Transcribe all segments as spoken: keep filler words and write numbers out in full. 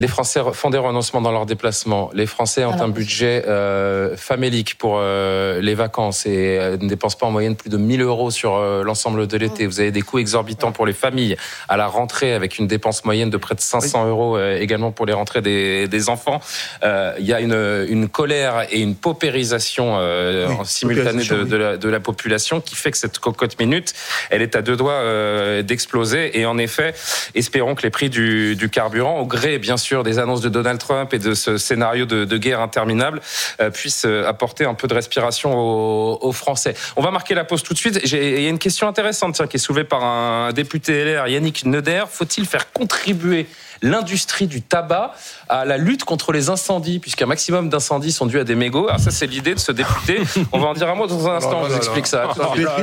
Les Français font des renoncements dans leurs déplacements. Les Français ont Alors, un budget euh, famélique pour euh, les vacances et euh, ne dépensent pas en moyenne plus de mille euros sur euh, l'ensemble de l'été. Vous avez des coûts exorbitants pour les familles à la rentrée avec une dépense moyenne de près de cinq cents euros euh, également pour les rentrées des, des enfants. Euh, il y a une, une colère et une paupérisation euh, oui, en simultané de, de, la, de la population qui fait que cette cocotte minute, elle est à deux doigts euh, d'exploser. Et en effet, espérons que les prix du, du carburant, au gré bien sûr des annonces de Donald Trump et de ce scénario de, de guerre interminable euh, puisse apporter un peu de respiration aux, aux Français. On va marquer la pause tout de suite. J'ai, il y a une question intéressante tiens, qui est soulevée par un député L R, Yannick Neuder. Faut-il faire contribuer l'industrie du tabac à la lutte contre les incendies, puisqu'un maximum d'incendies sont dus à des mégots? Alors ça, c'est l'idée de ce député. On va en dire un mot dans un instant. Je vous explique ça. Encore une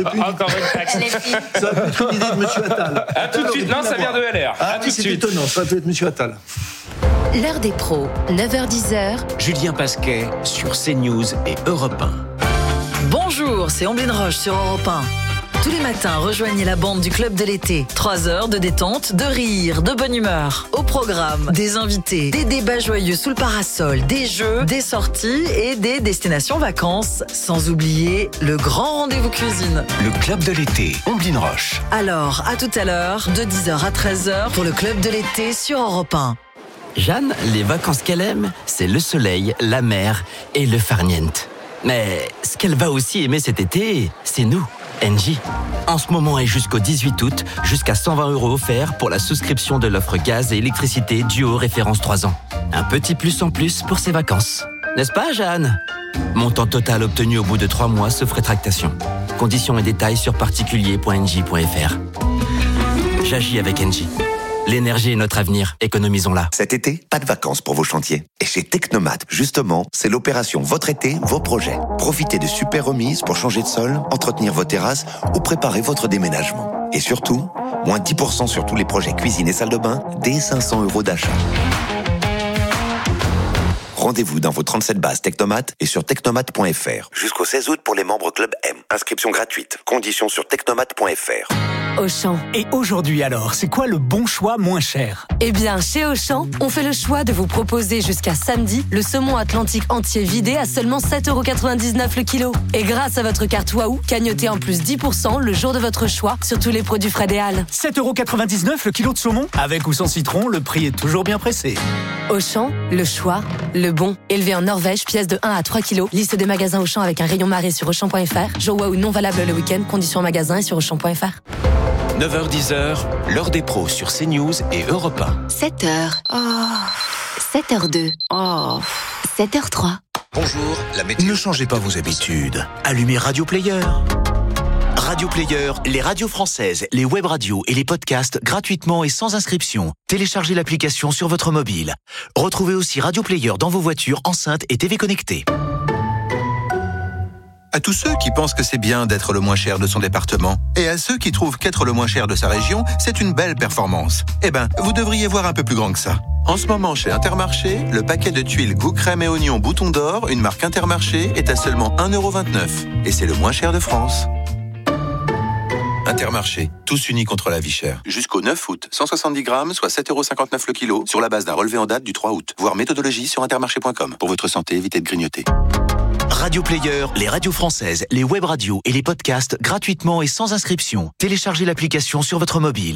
taxe. Ça peut être une idée de M. Attal. À tout de suite. Non, ça vient de L R. Ah, c'est étonnant. Ça peut être M. Attal. L'heure des pros, neuf heures dix. Julien Pasquet sur CNews et Europe un. Bonjour, c'est Omblin Roche sur Europe un. Tous les matins, rejoignez la bande du Club de l'été. Trois heures de détente, de rire, de bonne humeur. Au programme, des invités, des débats joyeux sous le parasol, des jeux, des sorties et des destinations vacances. Sans oublier le grand rendez-vous cuisine. Le Club de l'été, Omblin Roche. Alors, à tout à l'heure, de dix heures à treize heures pour le Club de l'été sur Europe un. Jeanne, les vacances qu'elle aime, c'est le soleil, la mer et le farniente. Mais ce qu'elle va aussi aimer cet été, c'est nous, Engie. En ce moment et jusqu'au dix-huit août, jusqu'à cent vingt euros offerts pour la souscription de l'offre gaz et électricité Duo référence trois ans. Un petit plus en plus pour ses vacances. N'est-ce pas, Jeanne? Montant total obtenu au bout de trois mois sauf rétractation. Conditions et détails sur particulier point engie point f r. J'agis avec Engie. L'énergie est notre avenir, économisons-la. Cet été, pas de vacances pour vos chantiers. Et chez Technomat, justement, c'est l'opération Votre été, vos projets. Profitez de super remises pour changer de sol, entretenir vos terrasses ou préparer votre déménagement. Et surtout, moins dix pour cent sur tous les projets cuisine et salle de bain, dès cinq cents euros d'achat. Rendez-vous dans vos trente-sept bases Technomat et sur technomat point f r. Jusqu'au seize août pour les membres Club M. Inscription gratuite. Conditions sur technomat point f r. Auchan. Et aujourd'hui alors, c'est quoi le bon choix moins cher? Eh bien, chez Auchan, on fait le choix de vous proposer jusqu'à samedi le saumon atlantique entier vidé à seulement sept euros quatre-vingt-dix-neuf le kilo. Et grâce à votre carte Waouh, cagnotez en plus dix pour cent le jour de votre choix sur tous les produits Fred et Hall. sept euros quatre-vingt-dix-neuf le kilo de saumon? Avec ou sans citron, le prix est toujours bien pressé. Auchan, le choix, le bon. Élevé en Norvège, pièce de un à trois kilos. Liste des magasins Auchan avec un rayon marée sur auchan point f r. Jour Waouh non valable le week-end. Conditions en magasin et sur auchan point f r. neuf heures dix, l'heure des pros sur CNews et Europe un. sept heures. Oh. sept heures deux. Oh. sept heures trois. Bonjour, la météo. Ne changez pas vos habitudes. Allumez Radio Player. Radio Player, les radios françaises, les web radios et les podcasts gratuitement et sans inscription. Téléchargez l'application sur votre mobile. Retrouvez aussi Radio Player dans vos voitures, enceintes et T V connectées. À tous ceux qui pensent que c'est bien d'être le moins cher de son département, et à ceux qui trouvent qu'être le moins cher de sa région, c'est une belle performance. Eh ben, vous devriez voir un peu plus grand que ça. En ce moment, chez Intermarché, le paquet de tuiles goût crème et oignon bouton d'or, une marque Intermarché, est à seulement un euro vingt-neuf. Et c'est le moins cher de France. Intermarché, tous unis contre la vie chère. Jusqu'au neuf août, cent soixante-dix grammes, soit sept euros cinquante-neuf le kilo, sur la base d'un relevé en date du trois août. Voir méthodologie sur intermarché point com. Pour votre santé, évitez de grignoter. Radio Player, les radios françaises, les web radios et les podcasts gratuitement et sans inscription. Téléchargez l'application sur votre mobile.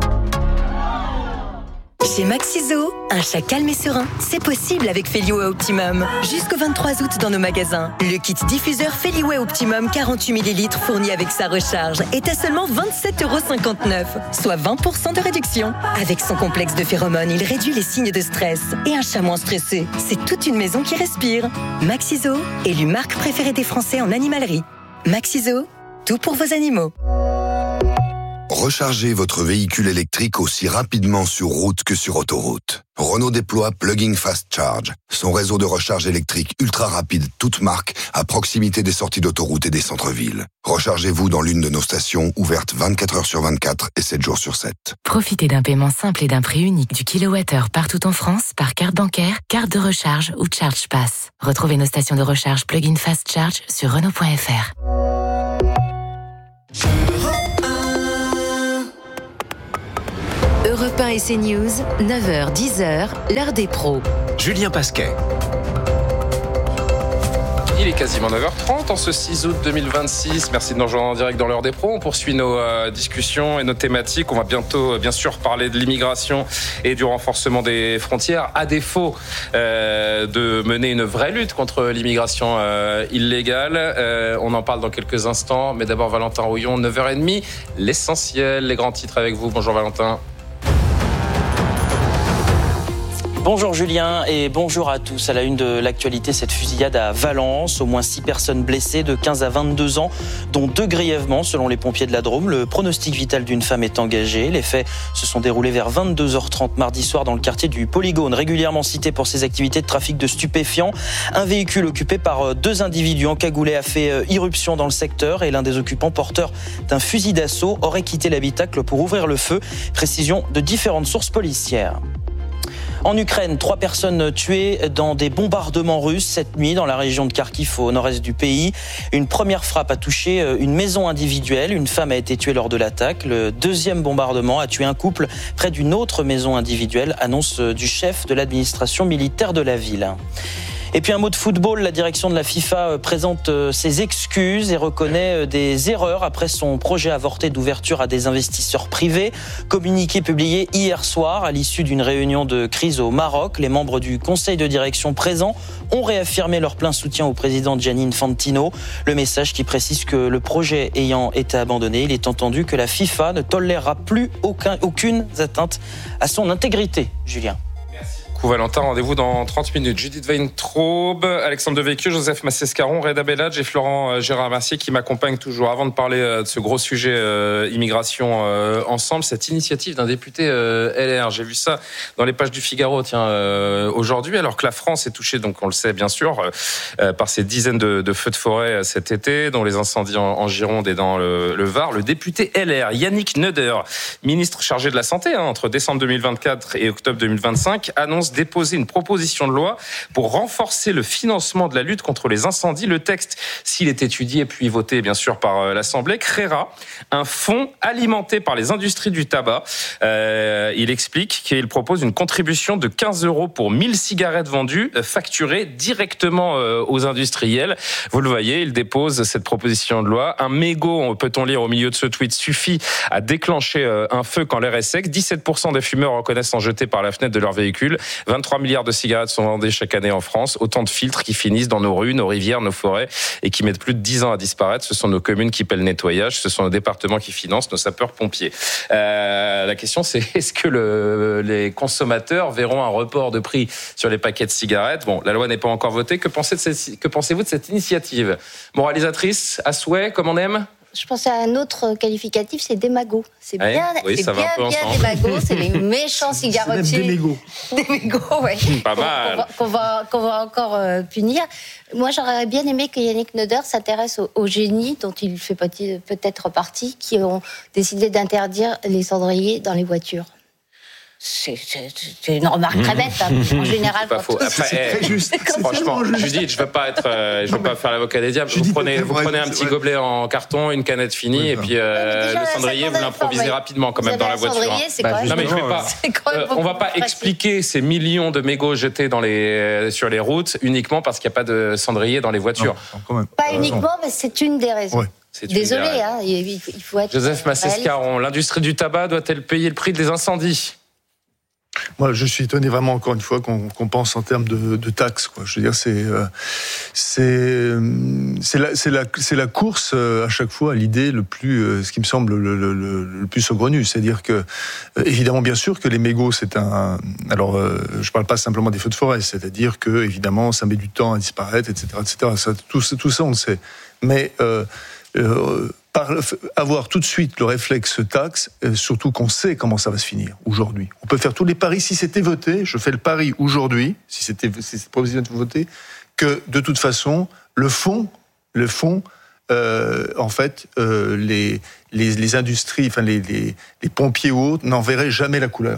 Chez Maxiso, un chat calme et serein, c'est possible avec Feliway Optimum. Jusqu'au vingt-trois août dans nos magasins, le kit diffuseur Feliway Optimum quarante-huit millilitres fourni avec sa recharge est à seulement vingt-sept euros cinquante-neuf, soit vingt pour cent de réduction. Avec son complexe de phéromones, il réduit les signes de stress. Et un chat moins stressé, c'est toute une maison qui respire. Maxiso, élu marque préférée des Français en animalerie. Maxiso, tout pour vos animaux. Rechargez votre véhicule électrique aussi rapidement sur route que sur autoroute. Renault déploie Plug-in Fast Charge, son réseau de recharge électrique ultra rapide, toute marque, à proximité des sorties d'autoroute et des centres-villes. Rechargez-vous dans l'une de nos stations, ouvertes vingt-quatre heures sur vingt-quatre et sept jours sur sept. Profitez d'un paiement simple et d'un prix unique du kilowattheure partout en France par carte bancaire, carte de recharge ou Charge Pass. Retrouvez nos stations de recharge Plug-in Fast Charge sur Renault point f r. Europe Europe un et CNews, neuf heures dix heures, l'heure des pros. Julien Pasquet. Il est quasiment neuf heures trente en ce six août deux mille vingt-six. Merci de nous rejoindre en direct dans l'heure des pros. On poursuit nos euh, discussions et nos thématiques. On va bientôt, euh, bien sûr, parler de l'immigration et du renforcement des frontières. À défaut euh, de mener une vraie lutte contre l'immigration euh, illégale, euh, on en parle dans quelques instants. Mais d'abord, Valentin Rouillon, neuf heures trente, l'essentiel, les grands titres avec vous. Bonjour Valentin. Bonjour Julien et bonjour à tous. À la une de l'actualité, cette fusillade à Valence. Au moins six personnes blessées de quinze à vingt-deux ans, dont deux grièvement selon les pompiers de la Drôme. Le pronostic vital d'une femme est engagé. Les faits se sont déroulés vers vingt-deux heures trente mardi soir dans le quartier du Polygone, régulièrement cité pour ses activités de trafic de stupéfiants. Un véhicule occupé par deux individus encagoulés a fait irruption dans le secteur et l'un des occupants, porteur d'un fusil d'assaut, aurait quitté l'habitacle pour ouvrir le feu. Précision de différentes sources policières. En Ukraine, trois personnes tuées dans des bombardements russes cette nuit dans la région de Kharkiv au nord-est du pays. Une première frappe a touché une maison individuelle. Une femme a été tuée lors de l'attaque. Le deuxième bombardement a tué un couple près d'une autre maison individuelle, annonce du chef de l'administration militaire de la ville. Et puis un mot de football, la direction de la FIFA présente ses excuses et reconnaît des erreurs après son projet avorté d'ouverture à des investisseurs privés. Communiqué publié hier soir à l'issue d'une réunion de crise au Maroc, les membres du conseil de direction présents ont réaffirmé leur plein soutien au président Gianni Infantino. Le message qui précise que le projet ayant été abandonné, il est entendu que la FIFA ne tolérera plus aucun, aucune atteinte à son intégrité. Julien. Valentin, rendez-vous dans trente minutes. Judith Weintraub, Alexandre Devecchio, Joseph Massescaron, Reda Bellage et Florent Gérard-Mercier qui m'accompagnent toujours. Avant de parler de ce gros sujet euh, immigration euh, ensemble, cette initiative d'un député euh, L R, j'ai vu ça dans les pages du Figaro tiens, euh, aujourd'hui, alors que la France est touchée, donc on le sait bien sûr, euh, par ces dizaines de, de feux de forêt cet été, dont les incendies en, en Gironde et dans le, le Var. Le député L R, Yannick Neuder, ministre chargé de la Santé hein, entre décembre deux mille vingt-quatre et octobre deux mille vingt-cinq, annonce déposer une proposition de loi pour renforcer le financement de la lutte contre les incendies. Le texte, s'il est étudié puis voté bien sûr par l'Assemblée, créera un fonds alimenté par les industries du tabac. Euh, il explique qu'il propose une contribution de quinze euros pour mille cigarettes vendues, facturées directement aux industriels. Vous le voyez, il dépose cette proposition de loi. Un mégot, peut-on lire au milieu de ce tweet, suffit à déclencher un feu quand l'air est sec. dix-sept pour cent des fumeurs reconnaissent en jeter par la fenêtre de leur véhicule. vingt-trois milliards de cigarettes sont vendues chaque année en France. Autant de filtres qui finissent dans nos rues, nos rivières, nos forêts et qui mettent plus de dix ans à disparaître. Ce sont nos communes qui paient le nettoyage. Ce sont nos départements qui financent nos sapeurs-pompiers. Euh, la question, c'est est-ce que le, les consommateurs verront un report de prix sur les paquets de cigarettes ? Bon, la loi n'est pas encore votée. Que pensez de cette, que pensez-vous de cette initiative ? Moralisatrice, à souhait, comme on aime ? Je pensais à un autre qualificatif, c'est démago. C'est ouais, bien, oui, c'est ça bien, va un peu bien ensemble. démago. C'est les méchants cigarettiers. C'est même des mégots. Des mégots, oui. Pas mal. Qu'on va, qu'on va encore euh, punir. Moi, j'aurais bien aimé que Yannick Neuder s'intéresse aux, aux génies, dont il fait peut-être partie, qui ont décidé d'interdire les cendriers dans les voitures. C'est, c'est, c'est une remarque très bête, hein. En général. C'est pas faux. Après, c'est très juste. C'est franchement, juste. Judith, je veux pas être, euh, je veux pas faire l'avocat des diables. Vous prenez, vous prenez un petit gobelet en carton, une canette finie, oui, et puis euh, déjà, le cendrier, vous l'improvisez rapidement quand même dans la voiture. Cendrier, c'est bah, non mais je vais pas. Euh, on va pas expliquer ces millions de mégots jetés dans les sur les routes uniquement parce qu'il n'y a pas de cendrier dans les voitures. Non, quand même. Pas uniquement, mais c'est une des raisons. Ouais. Désolé, hein, il faut être. Joseph Massescaron, l'industrie du tabac doit-elle payer le prix des incendies ? Moi, je suis étonné vraiment encore une fois qu'on, qu'on pense en termes de, de taxes. Quoi. Je veux dire, c'est euh, c'est c'est la c'est la c'est la course euh, à chaque fois à l'idée le plus, euh, ce qui me semble le, le, le, le plus saugrenu, c'est-à-dire que euh, évidemment, bien sûr, que les mégots, c'est un. Alors, euh, je parle pas simplement des feux de forêt, c'est-à-dire que évidemment, ça met du temps à disparaître, et cetera, et cetera. Ça, tout, tout ça, on le sait. Mais euh, euh, par avoir tout de suite le réflexe taxe, euh, surtout qu'on sait comment ça va se finir aujourd'hui. On peut faire tous les paris. Si c'était voté, je fais le pari aujourd'hui, si c'était si cette proposition était votée, que de toute façon, le fond, le fond, euh, en fait, euh, les, les les industries, enfin les les, les pompiers ou autres n'en verraient jamais la couleur.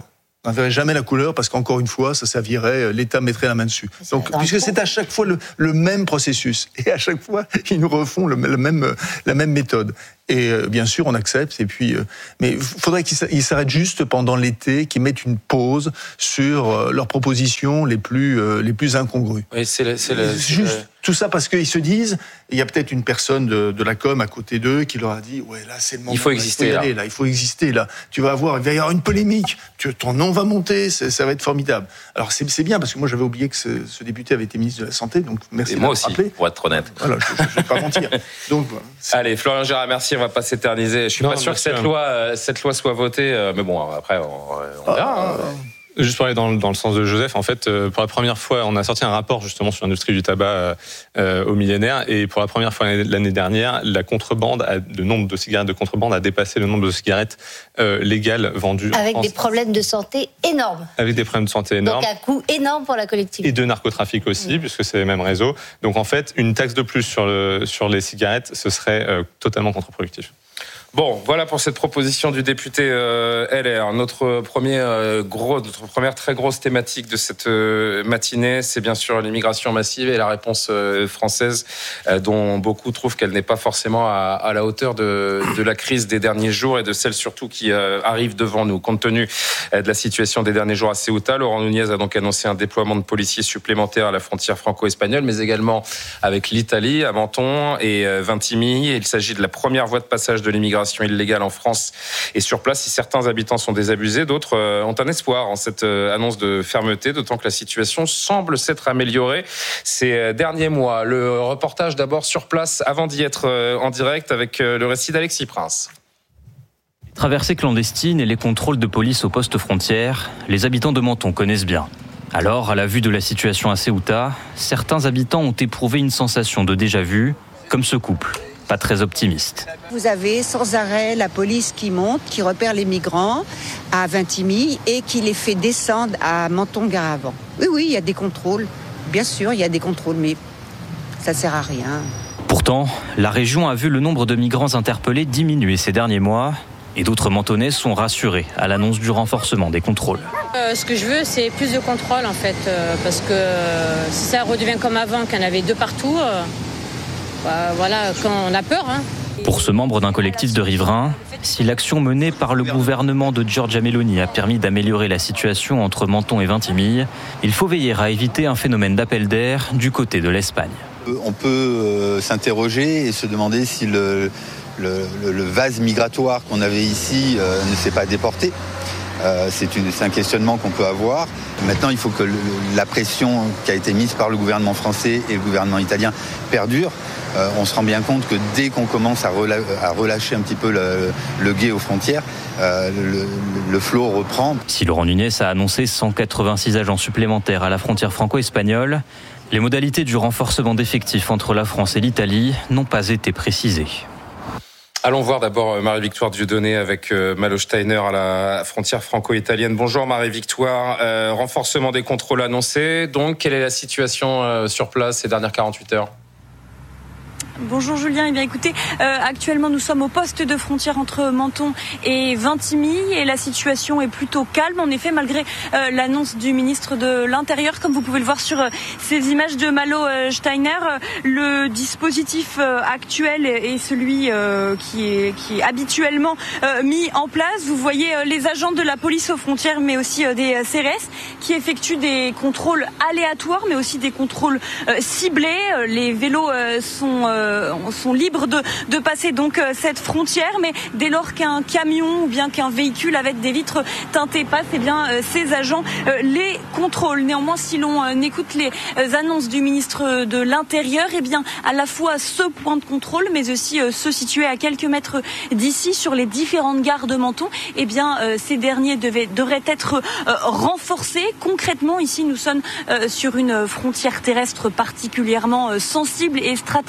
n'en verrait jamais la couleur parce qu'encore une fois, ça servirait, l'État mettrait la main dessus. Donc, puisque c'est à chaque fois le, le même processus, et à chaque fois, ils nous refont le, le même, la même méthode. Et euh, bien sûr, on accepte. Et puis, euh, mais il faudrait qu'ils s'arrêtent juste pendant l'été, qu'ils mettent une pause sur euh, leurs propositions les plus euh, les plus incongrues. Oui, c'est le, c'est le, c'est juste le... tout ça parce qu'ils se disent, il y a peut-être une personne de, de la com à côté d'eux qui leur a dit, ouais, là, c'est le moment. Il faut là, exister il faut y là. aller, là. Il faut exister là. Tu vas voir, il va y avoir une polémique. Tu, ton nom va monter, ça va être formidable. Alors c'est, c'est bien parce que moi j'avais oublié que ce, ce député avait été ministre de la Santé, donc merci. Et de moi me aussi, rappeler. pour être honnête. Voilà, je ne vais pas mentir. Donc voilà. Allez, Florian Gérard, merci. On va pas s'éterniser. Je suis non, pas sûr que cette loi, euh, cette loi soit votée, euh, mais bon, après, on, on verra. Hein. Juste pour aller dans, dans le sens de Joseph, en fait, euh, pour la première fois, on a sorti un rapport justement sur l'industrie du tabac euh, au millénaire, et pour la première fois l'année dernière, la contrebande, a, le nombre de cigarettes de contrebande a dépassé le nombre de cigarettes euh, légales vendues. Avec en des France. problèmes de santé énormes. Avec des problèmes de santé énormes. Donc un coût énorme pour la collectivité. Et de narcotrafic aussi, mmh. puisque c'est les mêmes réseaux. Donc en fait, une taxe de plus sur, le, sur les cigarettes, ce serait euh, totalement contre-productif. Bon, voilà pour cette proposition du député euh, L R. Notre premier euh, gros, notre première très grosse thématique de cette euh, matinée, c'est bien sûr l'immigration massive et la réponse euh, française, euh, dont beaucoup trouvent qu'elle n'est pas forcément à, à la hauteur de, de la crise des derniers jours et de celle surtout qui euh, arrive devant nous. Compte tenu euh, de la situation des derniers jours à Ceuta, Laurent Nunez a donc annoncé un déploiement de policiers supplémentaires à la frontière franco-espagnole, mais également avec l'Italie, à Menton et euh, Vintimille. Il s'agit de la première voie de passage de l'immigration illégale en France et sur place. Si certains habitants sont désabusés, d'autres ont un espoir en cette annonce de fermeté, d'autant que la situation semble s'être améliorée ces derniers mois. Le reportage d'abord sur place avant d'y être en direct avec le récit d'Alexis Prince. Traversées clandestines et les contrôles de police aux postes frontières, les habitants de Menton connaissent bien. Alors, à la vue de la situation à Ceuta, certains habitants ont éprouvé une sensation de déjà-vu, comme ce couple. Pas très optimiste. Vous avez sans arrêt la police qui monte, qui repère les migrants à Vintimille et qui les fait descendre à Menton-Garavant. Oui, oui, il y a des contrôles. Bien sûr, il y a des contrôles, mais ça sert à rien. Pourtant, la région a vu le nombre de migrants interpellés diminuer ces derniers mois et d'autres Mentonnais sont rassurés à l'annonce du renforcement des contrôles. Euh, ce que je veux, c'est plus de contrôles en fait, euh, parce que euh, si ça redevient comme avant, qu'il y en avait deux partout... Euh... Bah, voilà, quand on a peur. Hein. Pour ce membre d'un collectif de riverains, si l'action menée par le gouvernement de Giorgia Meloni a permis d'améliorer la situation entre Menton et Vintimille, il faut veiller à éviter un phénomène d'appel d'air du côté de l'Espagne. On peut euh, s'interroger et se demander si le, le, le vase migratoire qu'on avait ici euh, ne s'est pas déporté. Euh, c'est, une, c'est un questionnement qu'on peut avoir. Maintenant, il faut que le, la pression qui a été mise par le gouvernement français et le gouvernement italien perdure. Euh, on se rend bien compte que dès qu'on commence à, rela- à relâcher un petit peu le, le guet aux frontières, euh, le, le flot reprend. Si Laurent Nunez a annoncé cent quatre-vingt-six agents supplémentaires à la frontière franco-espagnole, les modalités du renforcement d'effectifs entre la France et l'Italie n'ont pas été précisées. Allons voir d'abord Marie-Victoire Dieudonné avec Malo Steiner à la frontière franco-italienne. Bonjour Marie-Victoire, euh, renforcement des contrôles annoncés. Donc, quelle est la situation euh, sur place ces dernières quarante-huit heures ? Bonjour Julien, eh bien écoutez, euh, actuellement nous sommes au poste de frontière entre Menton et Vintimille et la situation est plutôt calme. En effet, malgré euh, l'annonce du ministre de l'Intérieur, comme vous pouvez le voir sur euh, ces images de Malo euh, Steiner, euh, le dispositif euh, actuel est celui euh, qui, est, qui est habituellement euh, mis en place. Vous voyez euh, les agents de la police aux frontières, mais aussi euh, des C R S qui effectuent des contrôles aléatoires, mais aussi des contrôles euh, ciblés. Euh, les vélos euh, sont euh, sont libres de, de passer donc euh, cette frontière, mais dès lors qu'un camion ou bien qu'un véhicule avec des vitres teintées passe, eh bien euh, ces agents euh, les contrôlent. Néanmoins, si l'on euh, écoute les euh, annonces du ministre de l'Intérieur, eh bien à la fois ce point de contrôle, mais aussi euh, ceux situés à quelques mètres d'ici sur les différentes gares de Menton, eh bien euh, ces derniers devaient, devraient être euh, renforcés. Concrètement, ici nous sommes euh, sur une frontière terrestre particulièrement euh, sensible et stratégique. C'est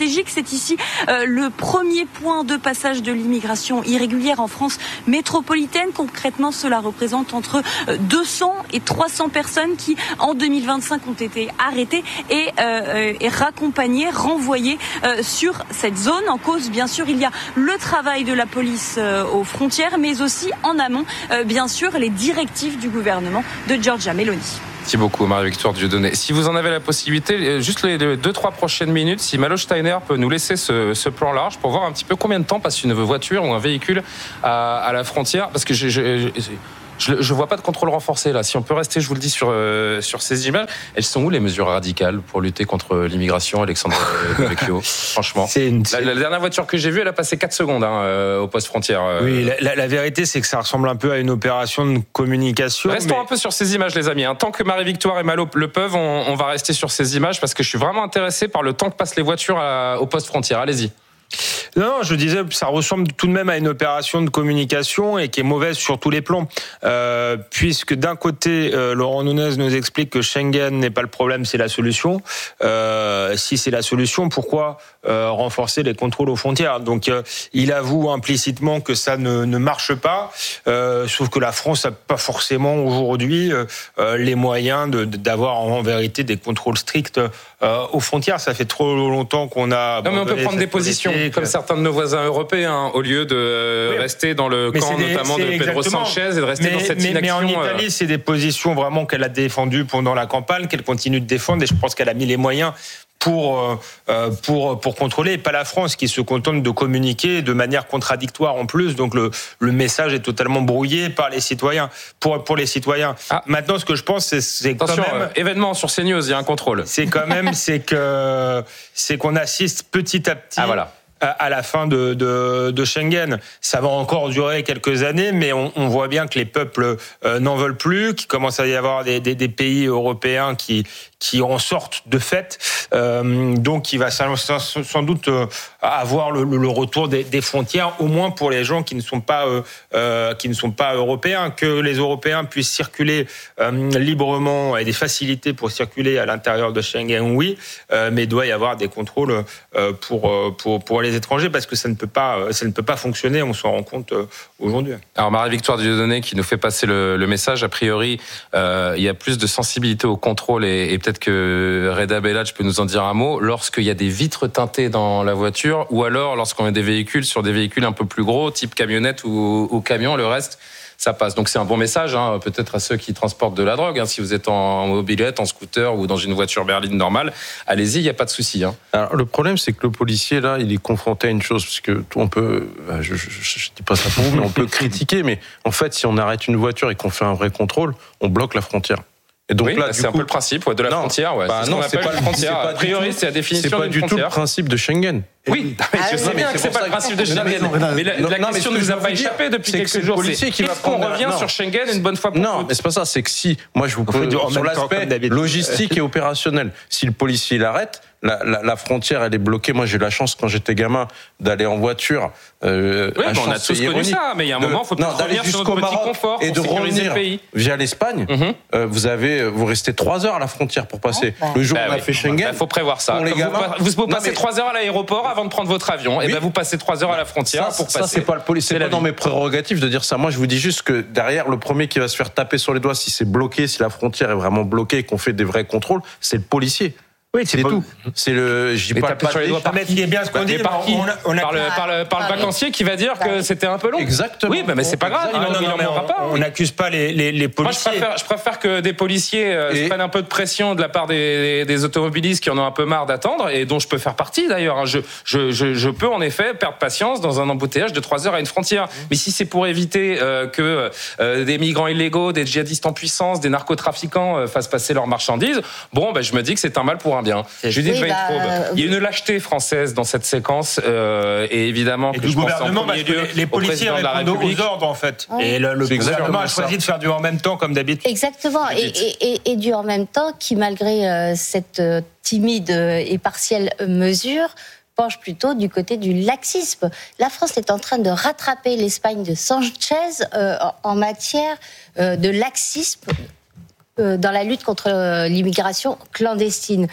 c'est ici euh, le premier point de passage de l'immigration irrégulière en France métropolitaine. Concrètement, cela représente entre deux cents et trois cents personnes qui, en deux mille vingt-cinq, ont été arrêtées et, euh, et raccompagnées, renvoyées euh, sur cette zone. En cause, bien sûr, il y a le travail de la police euh, aux frontières, mais aussi en amont, euh, bien sûr, les directives du gouvernement de Giorgia Meloni. Merci beaucoup, Marie-Victoire Dieudonné. Si vous en avez la possibilité, juste les deux trois prochaines minutes, si Malo Steiner peut nous laisser ce, ce plan large pour voir un petit peu combien de temps passe une voiture ou un véhicule à, à la frontière, parce que j'ai... j'ai, j'ai Je ne vois pas de contrôle renforcé là. Si on peut rester, je vous le dis, sur, euh, sur ces images, elles sont où les mesures radicales pour lutter contre l'immigration, Alexandre Devecchio? Franchement, c'est une... la, la dernière voiture que j'ai vue, elle a passé quatre secondes hein, euh, au poste frontière. Euh... Oui, la, la, la vérité, c'est que ça ressemble un peu à une opération de communication. Restons mais... un peu sur ces images, les amis. Hein. Tant que Marie-Victoire et Malo le peuvent, on, on va rester sur ces images parce que je suis vraiment intéressé par le temps que passent les voitures à, au poste frontière. Allez-y. Non, je disais, ça ressemble tout de même à une opération de communication et qui est mauvaise sur tous les plans. Euh, puisque d'un côté, euh, Laurent Nunez nous explique que Schengen n'est pas le problème, c'est la solution. Euh, si c'est la solution, pourquoi euh, renforcer les contrôles aux frontières? Donc, euh, il avoue implicitement que ça ne, ne marche pas. Euh, sauf que la France n'a pas forcément aujourd'hui euh, les moyens de, d'avoir en vérité des contrôles stricts euh, aux frontières. Ça fait trop longtemps qu'on a... Non, mais on peut prendre des positions. Comme certains de nos voisins européens, au lieu de oui. rester dans le mais camp des, notamment de Pedro Sanchez et de rester mais, dans cette mais, inaction. Mais en Italie, euh... c'est des positions vraiment qu'elle a défendues pendant la campagne, qu'elle continue de défendre, et je pense qu'elle a mis les moyens pour euh, pour pour contrôler, et pas la France qui se contente de communiquer de manière contradictoire en plus. Donc le le message est totalement brouillé par les citoyens pour pour les citoyens. Ah. Maintenant, ce que je pense, c'est c'est Attention, quand même euh, événement sur CNews, il y a un contrôle. C'est quand même c'est que c'est qu'on assiste petit à petit. Ah voilà. à la fin de, de, de Schengen. Ça va encore durer quelques années, mais on, on voit bien que les peuples euh, n'en veulent plus, qu'il commence à y avoir des, des, des pays européens qui, qui en sortent de fait. Euh, donc il va sans, sans doute euh, avoir le, le retour des, des frontières, au moins pour les gens qui ne sont pas, euh, euh, qui ne sont pas européens. Que les Européens puissent circuler euh, librement et des facilités pour circuler à l'intérieur de Schengen, oui, euh, mais il doit y avoir des contrôles euh, pour, pour, pour les étrangers, parce que ça ne peut pas, ça ne peut pas fonctionner, on s'en rend compte aujourd'hui. Alors Marie-Victoire Dieudonné qui nous fait passer le, le message, a priori euh, il y a plus de sensibilité au contrôle, et, et peut-être que Reda Bellach peut nous en dire un mot, lorsqu'il y a des vitres teintées dans la voiture, ou alors lorsqu'on a des véhicules sur des véhicules un peu plus gros, type camionnette ou, ou camion, le reste ça passe. Donc c'est un bon message, hein, peut-être à ceux qui transportent de la drogue. Hein, si vous êtes en mobilette, en scooter ou dans une voiture berline normale, allez-y, il n'y a pas de souci. Hein. Alors le problème, c'est que le policier là, il est confronté à une chose, parce que on peut, je, je, je dis pas ça pour vous, mais on peut critiquer. Mais en fait, si on arrête une voiture et qu'on fait un vrai contrôle, on bloque la frontière. Et donc oui, là, c'est coup... un peu le principe ouais, de la non, frontière. Ouais. Bah, c'est non, ce c'est pas la frontière. C'est pas a priori, c'est la définition d'une frontière. C'est pas du tout le principe de Schengen. Oui, ah, je sais bien que c'est pas le principe de Schengen. Mais la, la non, question ne nous a pas échappé depuis quelques jours. C'est est-ce qu'on revient sur Schengen une bonne fois pour toutes? Non, mais c'est pas ça. C'est que si, moi, je vous pose sur l'aspect logistique et opérationnel. Si le policier l'arrête, la, la, la frontière, elle est bloquée. Moi, j'ai eu la chance, quand j'étais gamin, d'aller en voiture. Euh, oui, on a tous connu ça, mais il y a un moment, il faut peut-être revenir sur notre petit confort et de revenir via l'Espagne. Mm-hmm. euh, vous avez, vous restez trois heures à la frontière pour passer. Oh, bah. Le jour où bah, on a oui. fait Schengen, il bah, faut prévoir ça. Les gamins, vous, vous passez trois heures à l'aéroport avant de prendre votre avion, oui. et ben vous passez trois heures à la frontière ça, pour passer. Ça, c'est pas le policier. C'est pas dans mes prérogatives de dire ça. Moi, je vous dis juste que derrière, le premier qui va se faire taper sur les doigts si c'est bloqué, si la frontière est vraiment bloquée et qu'on fait des vrais contrôles, c'est le policier. Oui, c'est, c'est pas... tout. C'est le. Je dis pas taper sur les doigts par qui? Il est bien ce qu'on dit. Par qui? On a, on a... Par le, par le, par le vacancier qui va dire que c'était un peu long. Exactement. Oui, bah, mais c'est pas grave. Ah, il n'en aura pas. On n'accuse pas les, les, les policiers. Moi, je préfère, je préfère que des policiers euh, et... prennent un peu de pression de la part des, des automobilistes qui en ont un peu marre d'attendre, et dont je peux faire partie d'ailleurs. Je, je, je, je peux en effet perdre patience dans un embouteillage de trois heures à une frontière. Mais si c'est pour éviter euh, que euh, des migrants illégaux, des djihadistes en puissance, des narcotrafiquants euh, fassent passer leurs marchandises, bon, bah, je me dis que c'est un mal pour un bien. Je dis, oui, bah, il y a une lâcheté française dans cette séquence, euh, et évidemment et que du je gouvernement, pense en premier lieu les, les policiers répondent aux ordres en fait. Oui. Et le, le gouvernement a choisi de faire du en même temps comme d'habitude. Exactement, et, et, et, et du en même temps qui, malgré euh, cette euh, timide et partielle mesure, penche plutôt du côté du laxisme. La France est en train de rattraper l'Espagne de Sanchez euh, en matière euh, de laxisme euh, dans la lutte contre euh, l'immigration clandestine.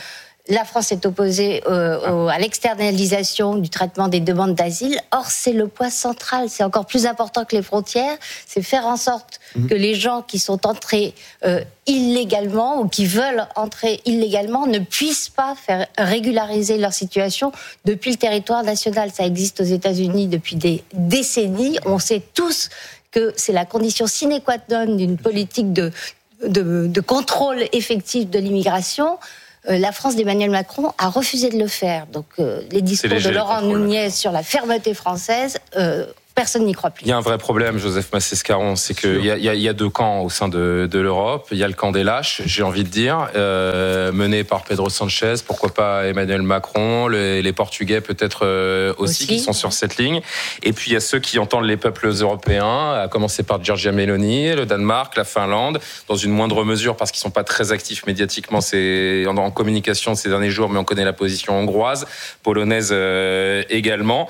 la France est opposée euh, au, à l'externalisation du traitement des demandes d'asile. Or, c'est le point central. C'est encore plus important que les frontières. C'est faire en sorte mmh. que les gens qui sont entrés euh, illégalement ou qui veulent entrer illégalement ne puissent pas faire régulariser leur situation depuis le territoire national. Ça existe aux États-Unis depuis des décennies. On sait tous que c'est la condition sine qua non d'une politique de, de, de contrôle effectif de l'immigration. La France d'Emmanuel Macron a refusé de le faire. Donc, euh, les discours léger, de Laurent Nunez sur la fermeté française, euh, personne n'y croit plus. Il y a un vrai problème, Joseph Massescaron, c'est qu'il y, y, y a deux camps au sein de, de l'Europe. Il y a le camp des lâches, j'ai envie de dire, euh, mené par Pedro Sanchez, pourquoi pas Emmanuel Macron, les, les Portugais peut-être euh, aussi, aussi, qui sont sur cette ligne. Et puis il y a ceux qui entendent les peuples européens, à commencer par Giorgia Meloni, le Danemark, la Finlande, dans une moindre mesure parce qu'ils ne sont pas très actifs médiatiquement c'est, en, en communication ces derniers jours, mais on connaît la position hongroise, polonaise euh, également.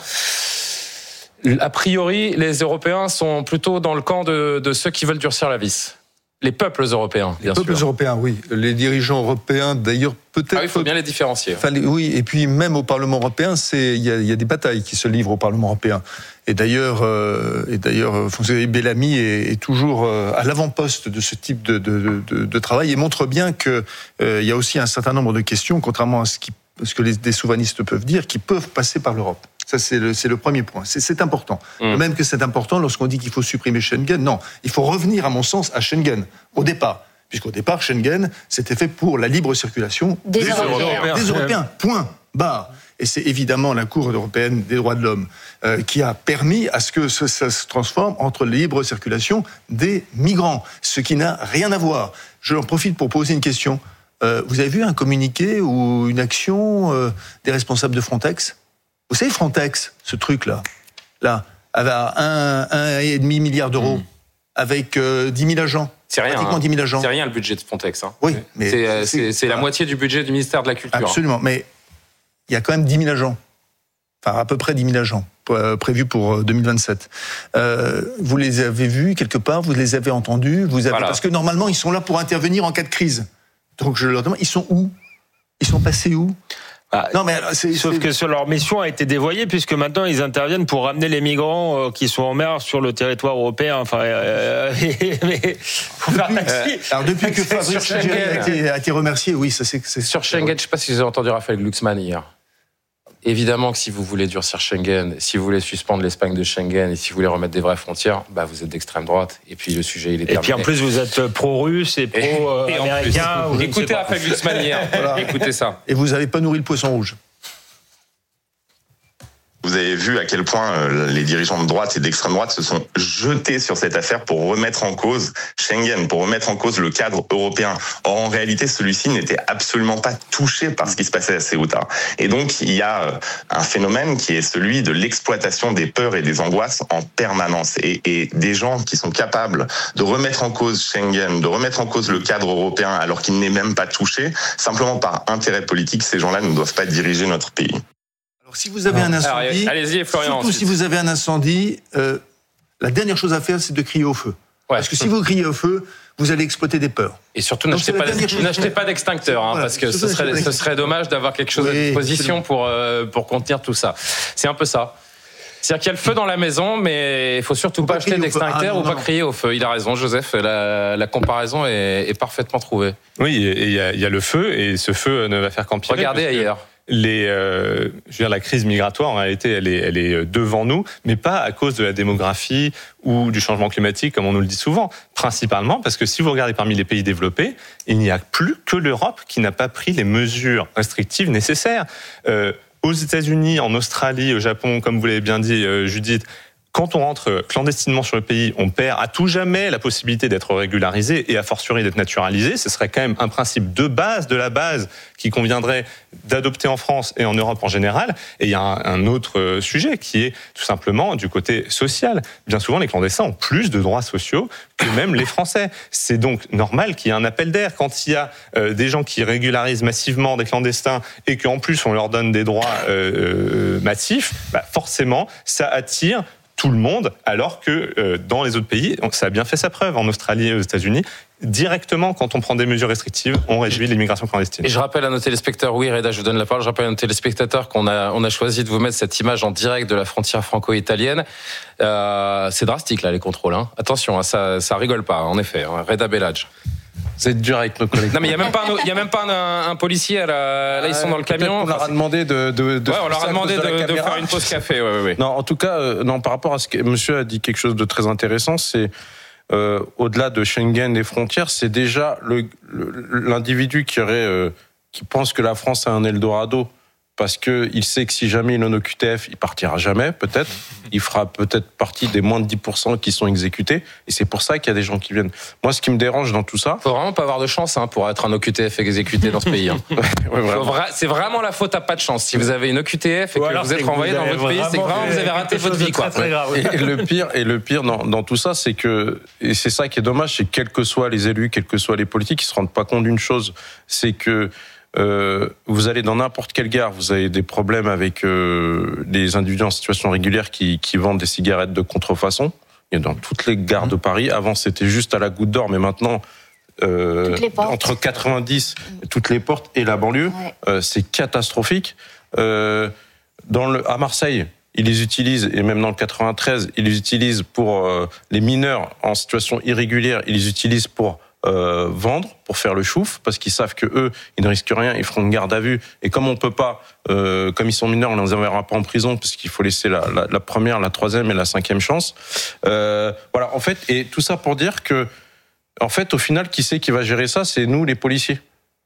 A priori, les Européens sont plutôt dans le camp de, de ceux qui veulent durcir la vis. Les peuples européens, bien sûr. Les peuples européens, oui. Les dirigeants européens, d'ailleurs, peut-être... Ah, il faut bien les différencier. Fallait, oui, et puis même au Parlement européen, c'est il y, y a des batailles qui se livrent au Parlement européen. Et d'ailleurs, euh, et d'ailleurs, François Bellamy est, est toujours euh, à l'avant-poste de ce type de, de, de, de travail et montre bien que euh, il y a aussi un certain nombre de questions, contrairement à ce, qui, ce que les, des souverainistes peuvent dire, qui peuvent passer par l'Europe. Ça, c'est le, c'est le premier point. C'est, c'est important. Mmh. Même que c'est important lorsqu'on dit qu'il faut supprimer Schengen. Non, il faut revenir, à mon sens, à Schengen, au départ. Puisqu'au départ, Schengen, c'était fait pour la libre circulation des, des Européens. Européens. Des Européens, point, barre. Et c'est évidemment la Cour européenne des droits de l'homme euh, qui a permis à ce que ça, ça se transforme entre la libre circulation des migrants, ce qui n'a rien à voir. Je en profite pour poser une question. Euh, vous avez vu un communiqué ou une action euh, des responsables de Frontex ? Vous savez, Frontex, ce truc-là, là, avait un, un et demi milliard d'euros, mmh. avec euh, dix mille agents. C'est rien, hein. dix mille agents. C'est rien le budget de Frontex. Hein. Oui, mais c'est, c'est, c'est, c'est la moitié du budget du ministère de la Culture. Absolument, mais il y a quand même dix mille agents. Enfin, à peu près dix mille agents euh, prévus pour deux mille vingt-sept. Euh, vous les avez vus quelque part, vous les avez entendus, vous avez... Voilà. Parce que normalement, ils sont là pour intervenir en cas de crise. Donc je leur demande, ils sont où ? Ils sont passés où ? Ah, non, mais c'est, sauf c'est... que sur leur mission a été dévoyée puisque maintenant ils interviennent pour ramener les migrants euh, qui sont en mer sur le territoire européen. Enfin, euh, mais faut faire taxi. Euh, alors depuis que Fabrice a été, a été remercié, oui, ça c'est. c'est sur Schengen, je ne sais pas si vous avez entendu Raphaël Glucksmann hier. Évidemment que si vous voulez durcir Schengen, si vous voulez suspendre l'Espagne de Schengen et si vous voulez remettre des vraies frontières, bah vous êtes d'extrême droite. Et puis le sujet, il est terminé. Et puis en plus, vous êtes pro-russe et pro-américain. Euh, écoutez Raphaël Glucksmann hier. Voilà. Écoutez ça. Et vous n'avez pas nourri le poisson rouge. Vous avez vu à quel point euh, les dirigeants de droite et d'extrême droite se sont jetés sur cette affaire pour remettre en cause Schengen, pour remettre en cause le cadre européen. Or, en réalité, celui-ci n'était absolument pas touché par ce qui se passait à Ceuta. Et donc, il y a euh, un phénomène qui est celui de l'exploitation des peurs et des angoisses en permanence. Et, et des gens qui sont capables de remettre en cause Schengen, de remettre en cause le cadre européen alors qu'il n'est même pas touché, simplement par intérêt politique, ces gens-là ne doivent pas diriger notre pays. Alors, si vous avez un incendie, Alors, allez-y, Florian, surtout si vous avez un incendie, euh, la dernière chose à faire, c'est de crier au feu. Ouais. Parce que si vous criez au feu, vous allez exploiter des peurs. Et surtout, n'achetez pas, n'achetez pas d'extincteur, hein, voilà, parce que ce serait, ce serait dommage d'avoir quelque chose oui, à disposition pour, euh, pour contenir tout ça. C'est un peu ça. C'est-à-dire qu'il y a le feu dans la maison, mais il faut surtout pas, pas acheter d'extincteur ah, ou pas non. crier au feu. Il a raison, Joseph. La, la comparaison est, est parfaitement trouvée. Oui, et il y, a, il y a le feu, et ce feu ne va faire qu'empirer. Regardez ailleurs. Les, euh, je veux dire, la crise migratoire, en réalité, elle est, elle est devant nous, mais pas à cause de la démographie ou du changement climatique, comme on nous le dit souvent. Principalement parce que si vous regardez parmi les pays développés, il n'y a plus que l'Europe qui n'a pas pris les mesures restrictives nécessaires. Euh, aux États-Unis, en Australie, au Japon, comme vous l'avez bien dit, euh, Judith, quand on rentre clandestinement sur le pays, on perd à tout jamais la possibilité d'être régularisé et a fortiori d'être naturalisé. Ce serait quand même un principe de base, de la base, qui conviendrait d'adopter en France et en Europe en général. Et il y a un, un autre sujet qui est tout simplement du côté social. Bien souvent, les clandestins ont plus de droits sociaux que même les Français. C'est donc normal qu'il y ait un appel d'air. Quand il y a euh, des gens qui régularisent massivement des clandestins et qu'en plus on leur donne des droits euh, euh, massifs, bah forcément, ça attire tout le monde, alors que euh, dans les autres pays, ça a bien fait sa preuve, en Australie et aux États-Unis, directement, quand on prend des mesures restrictives, on réduit l'immigration clandestine. Et je rappelle à nos téléspectateurs, oui Reda, je vous donne la parole, je rappelle à nos téléspectateurs qu'on a, on a choisi de vous mettre cette image en direct de la frontière franco-italienne. Euh, c'est drastique là, les contrôles. Hein. Attention, hein, ça, ça rigole pas, en effet. Hein. Reda Bellage. Vous êtes dur avec nos collègues. Non mais il y a même pas, un, il y a même pas un, un policier. À la, là ils sont dans le camion. On leur a demandé de. de, de ouais, on leur a demandé de, de, de faire une pause café. Ouais, ouais, ouais. Non, en tout cas, euh, non. Par rapport à ce que Monsieur a dit, quelque chose de très intéressant, c'est euh, au-delà de Schengen et frontières, c'est déjà le, le, l'individu qui aurait, euh, qui pense que la France a un Eldorado. Parce que il sait que si jamais il est en O Q T F, il partira jamais, peut-être. Il fera peut-être partie des moins de dix pour cent qui sont exécutés. Et c'est pour ça qu'il y a des gens qui viennent. Moi, ce qui me dérange dans tout ça... Faut vraiment pas avoir de chance hein, pour être un O Q T F exécuté dans ce pays. Hein. Ouais, vra... C'est vraiment la faute à pas de chance. Si vous avez une O Q T F et que vous êtes renvoyé dans votre pays, c'est que vraiment vous avez raté votre vie. Quoi. Très grave, oui. Et le pire, et le pire dans, dans tout ça, c'est que... Et c'est ça qui est dommage, c'est que quels que soient les élus, quels que soient les politiques, ils se rendent pas compte d'une chose. C'est que... Euh, vous allez dans n'importe quelle gare, vous avez des problèmes avec euh, des individus en situation régulière qui, qui vendent des cigarettes de contrefaçon. Il y a dans toutes les gares de Paris. Avant, c'était juste à la Goutte d'Or, mais maintenant, euh, entre quatre-vingt-dix, toutes les portes et la banlieue, ouais. euh, c'est catastrophique. Euh, dans le, à Marseille, ils les utilisent, et même dans le quatre-vingt-treize, ils les utilisent pour euh, les mineurs en situation irrégulière, ils les utilisent pour Euh, vendre, pour faire le chouf, parce qu'ils savent que eux, ils ne risquent rien, ils feront une garde à vue. Et comme on peut pas, euh, comme ils sont mineurs, on ne les enverra pas en prison, parce qu'il faut laisser la, la, la première, la troisième et la cinquième chance. Euh, voilà, en fait, et tout ça pour dire que, en fait, au final, qui c'est qui va gérer ça? C'est nous, les policiers.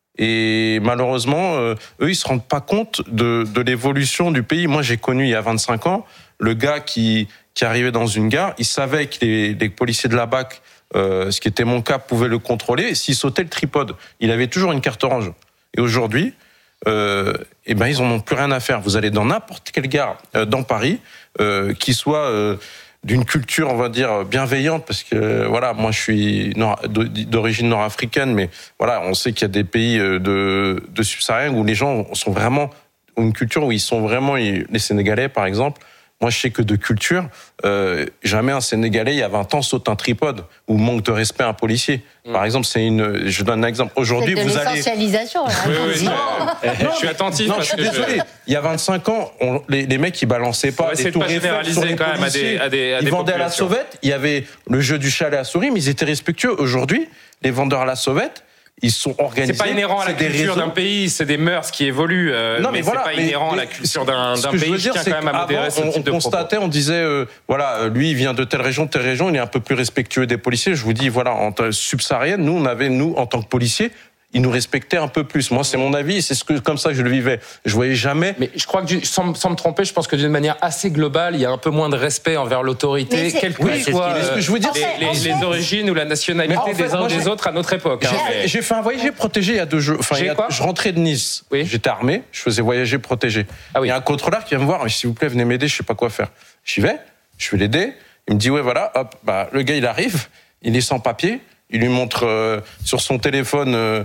Et malheureusement, euh, eux, ils se rendent pas compte de, de l'évolution du pays. Moi, j'ai connu il y a vingt-cinq ans le gars qui, qui arrivait dans une gare, il savait que les, les policiers de la B A C, euh, ce qui était mon cas, pouvaient le contrôler. Et s'il sautait le tripode, il avait toujours une carte orange. Et aujourd'hui, euh, eh ben, ils en ont plus rien à faire. Vous allez dans n'importe quelle gare euh, dans Paris, euh, qui soit euh, d'une culture, on va dire, bienveillante, parce que voilà, moi je suis nord, d'origine nord-africaine, mais voilà, on sait qu'il y a des pays de, de subsahariens où les gens sont vraiment, une culture où ils sont vraiment, les Sénégalais par exemple. Moi, je sais que de culture, euh, jamais un Sénégalais, il y a vingt ans, saute un tripode ou manque de respect à un policier. Mmh. Par exemple, c'est une. Je donne un exemple. Aujourd'hui, vous allez. L'essentialisation. Là, oui, oui, non. non, je suis attentif. Non, parce je suis que désolé. Je... Il y a vingt-cinq ans, on, les, les mecs, ils balançaient pas des tours Eiffel sur les quand même à des, à des, à ils des vendaient à la sauvette. Il y avait le jeu du chat à la souris, mais ils étaient respectueux. Aujourd'hui, les vendeurs à la sauvette, ils sont organisés. C'est pas inhérent à la culture d'un pays, c'est des mœurs qui évoluent. Euh, non, mais, mais voilà, c'est pas inhérent mais, à la culture d'un, d'un pays. Je tiens quand même à modérer ce type de propos. On constatait, on disait, euh, voilà, lui, il vient de telle région, telle région, il est un peu plus respectueux des policiers. Je vous dis, voilà, en subsaharienne, nous, on avait, nous, en tant que policiers, ils nous respectaient un peu plus. Moi, c'est mon avis, c'est ce que, comme ça que je le vivais. Je voyais jamais. Mais je crois que, sans, sans me tromper, je pense que d'une manière assez globale, il y a un peu moins de respect envers l'autorité, quelle que oui, soit euh, ce que je veux dire, les, les, les origines ou la nationalité en fait, des uns moi, des autres à notre époque. J'ai, hein, mais... j'ai fait un voyager protégé il y a deux jours. Enfin, il y a, je rentrais de Nice. Oui. J'étais armé, je faisais voyager protégé. Ah oui. Il y a un contrôleur qui vient me voir, s'il vous plaît, venez m'aider, je sais pas quoi faire. J'y vais, je vais l'aider. Il me dit, ouais, voilà, hop, bah, le gars, il arrive, il est sans papier, il lui montre euh, sur son téléphone. Euh,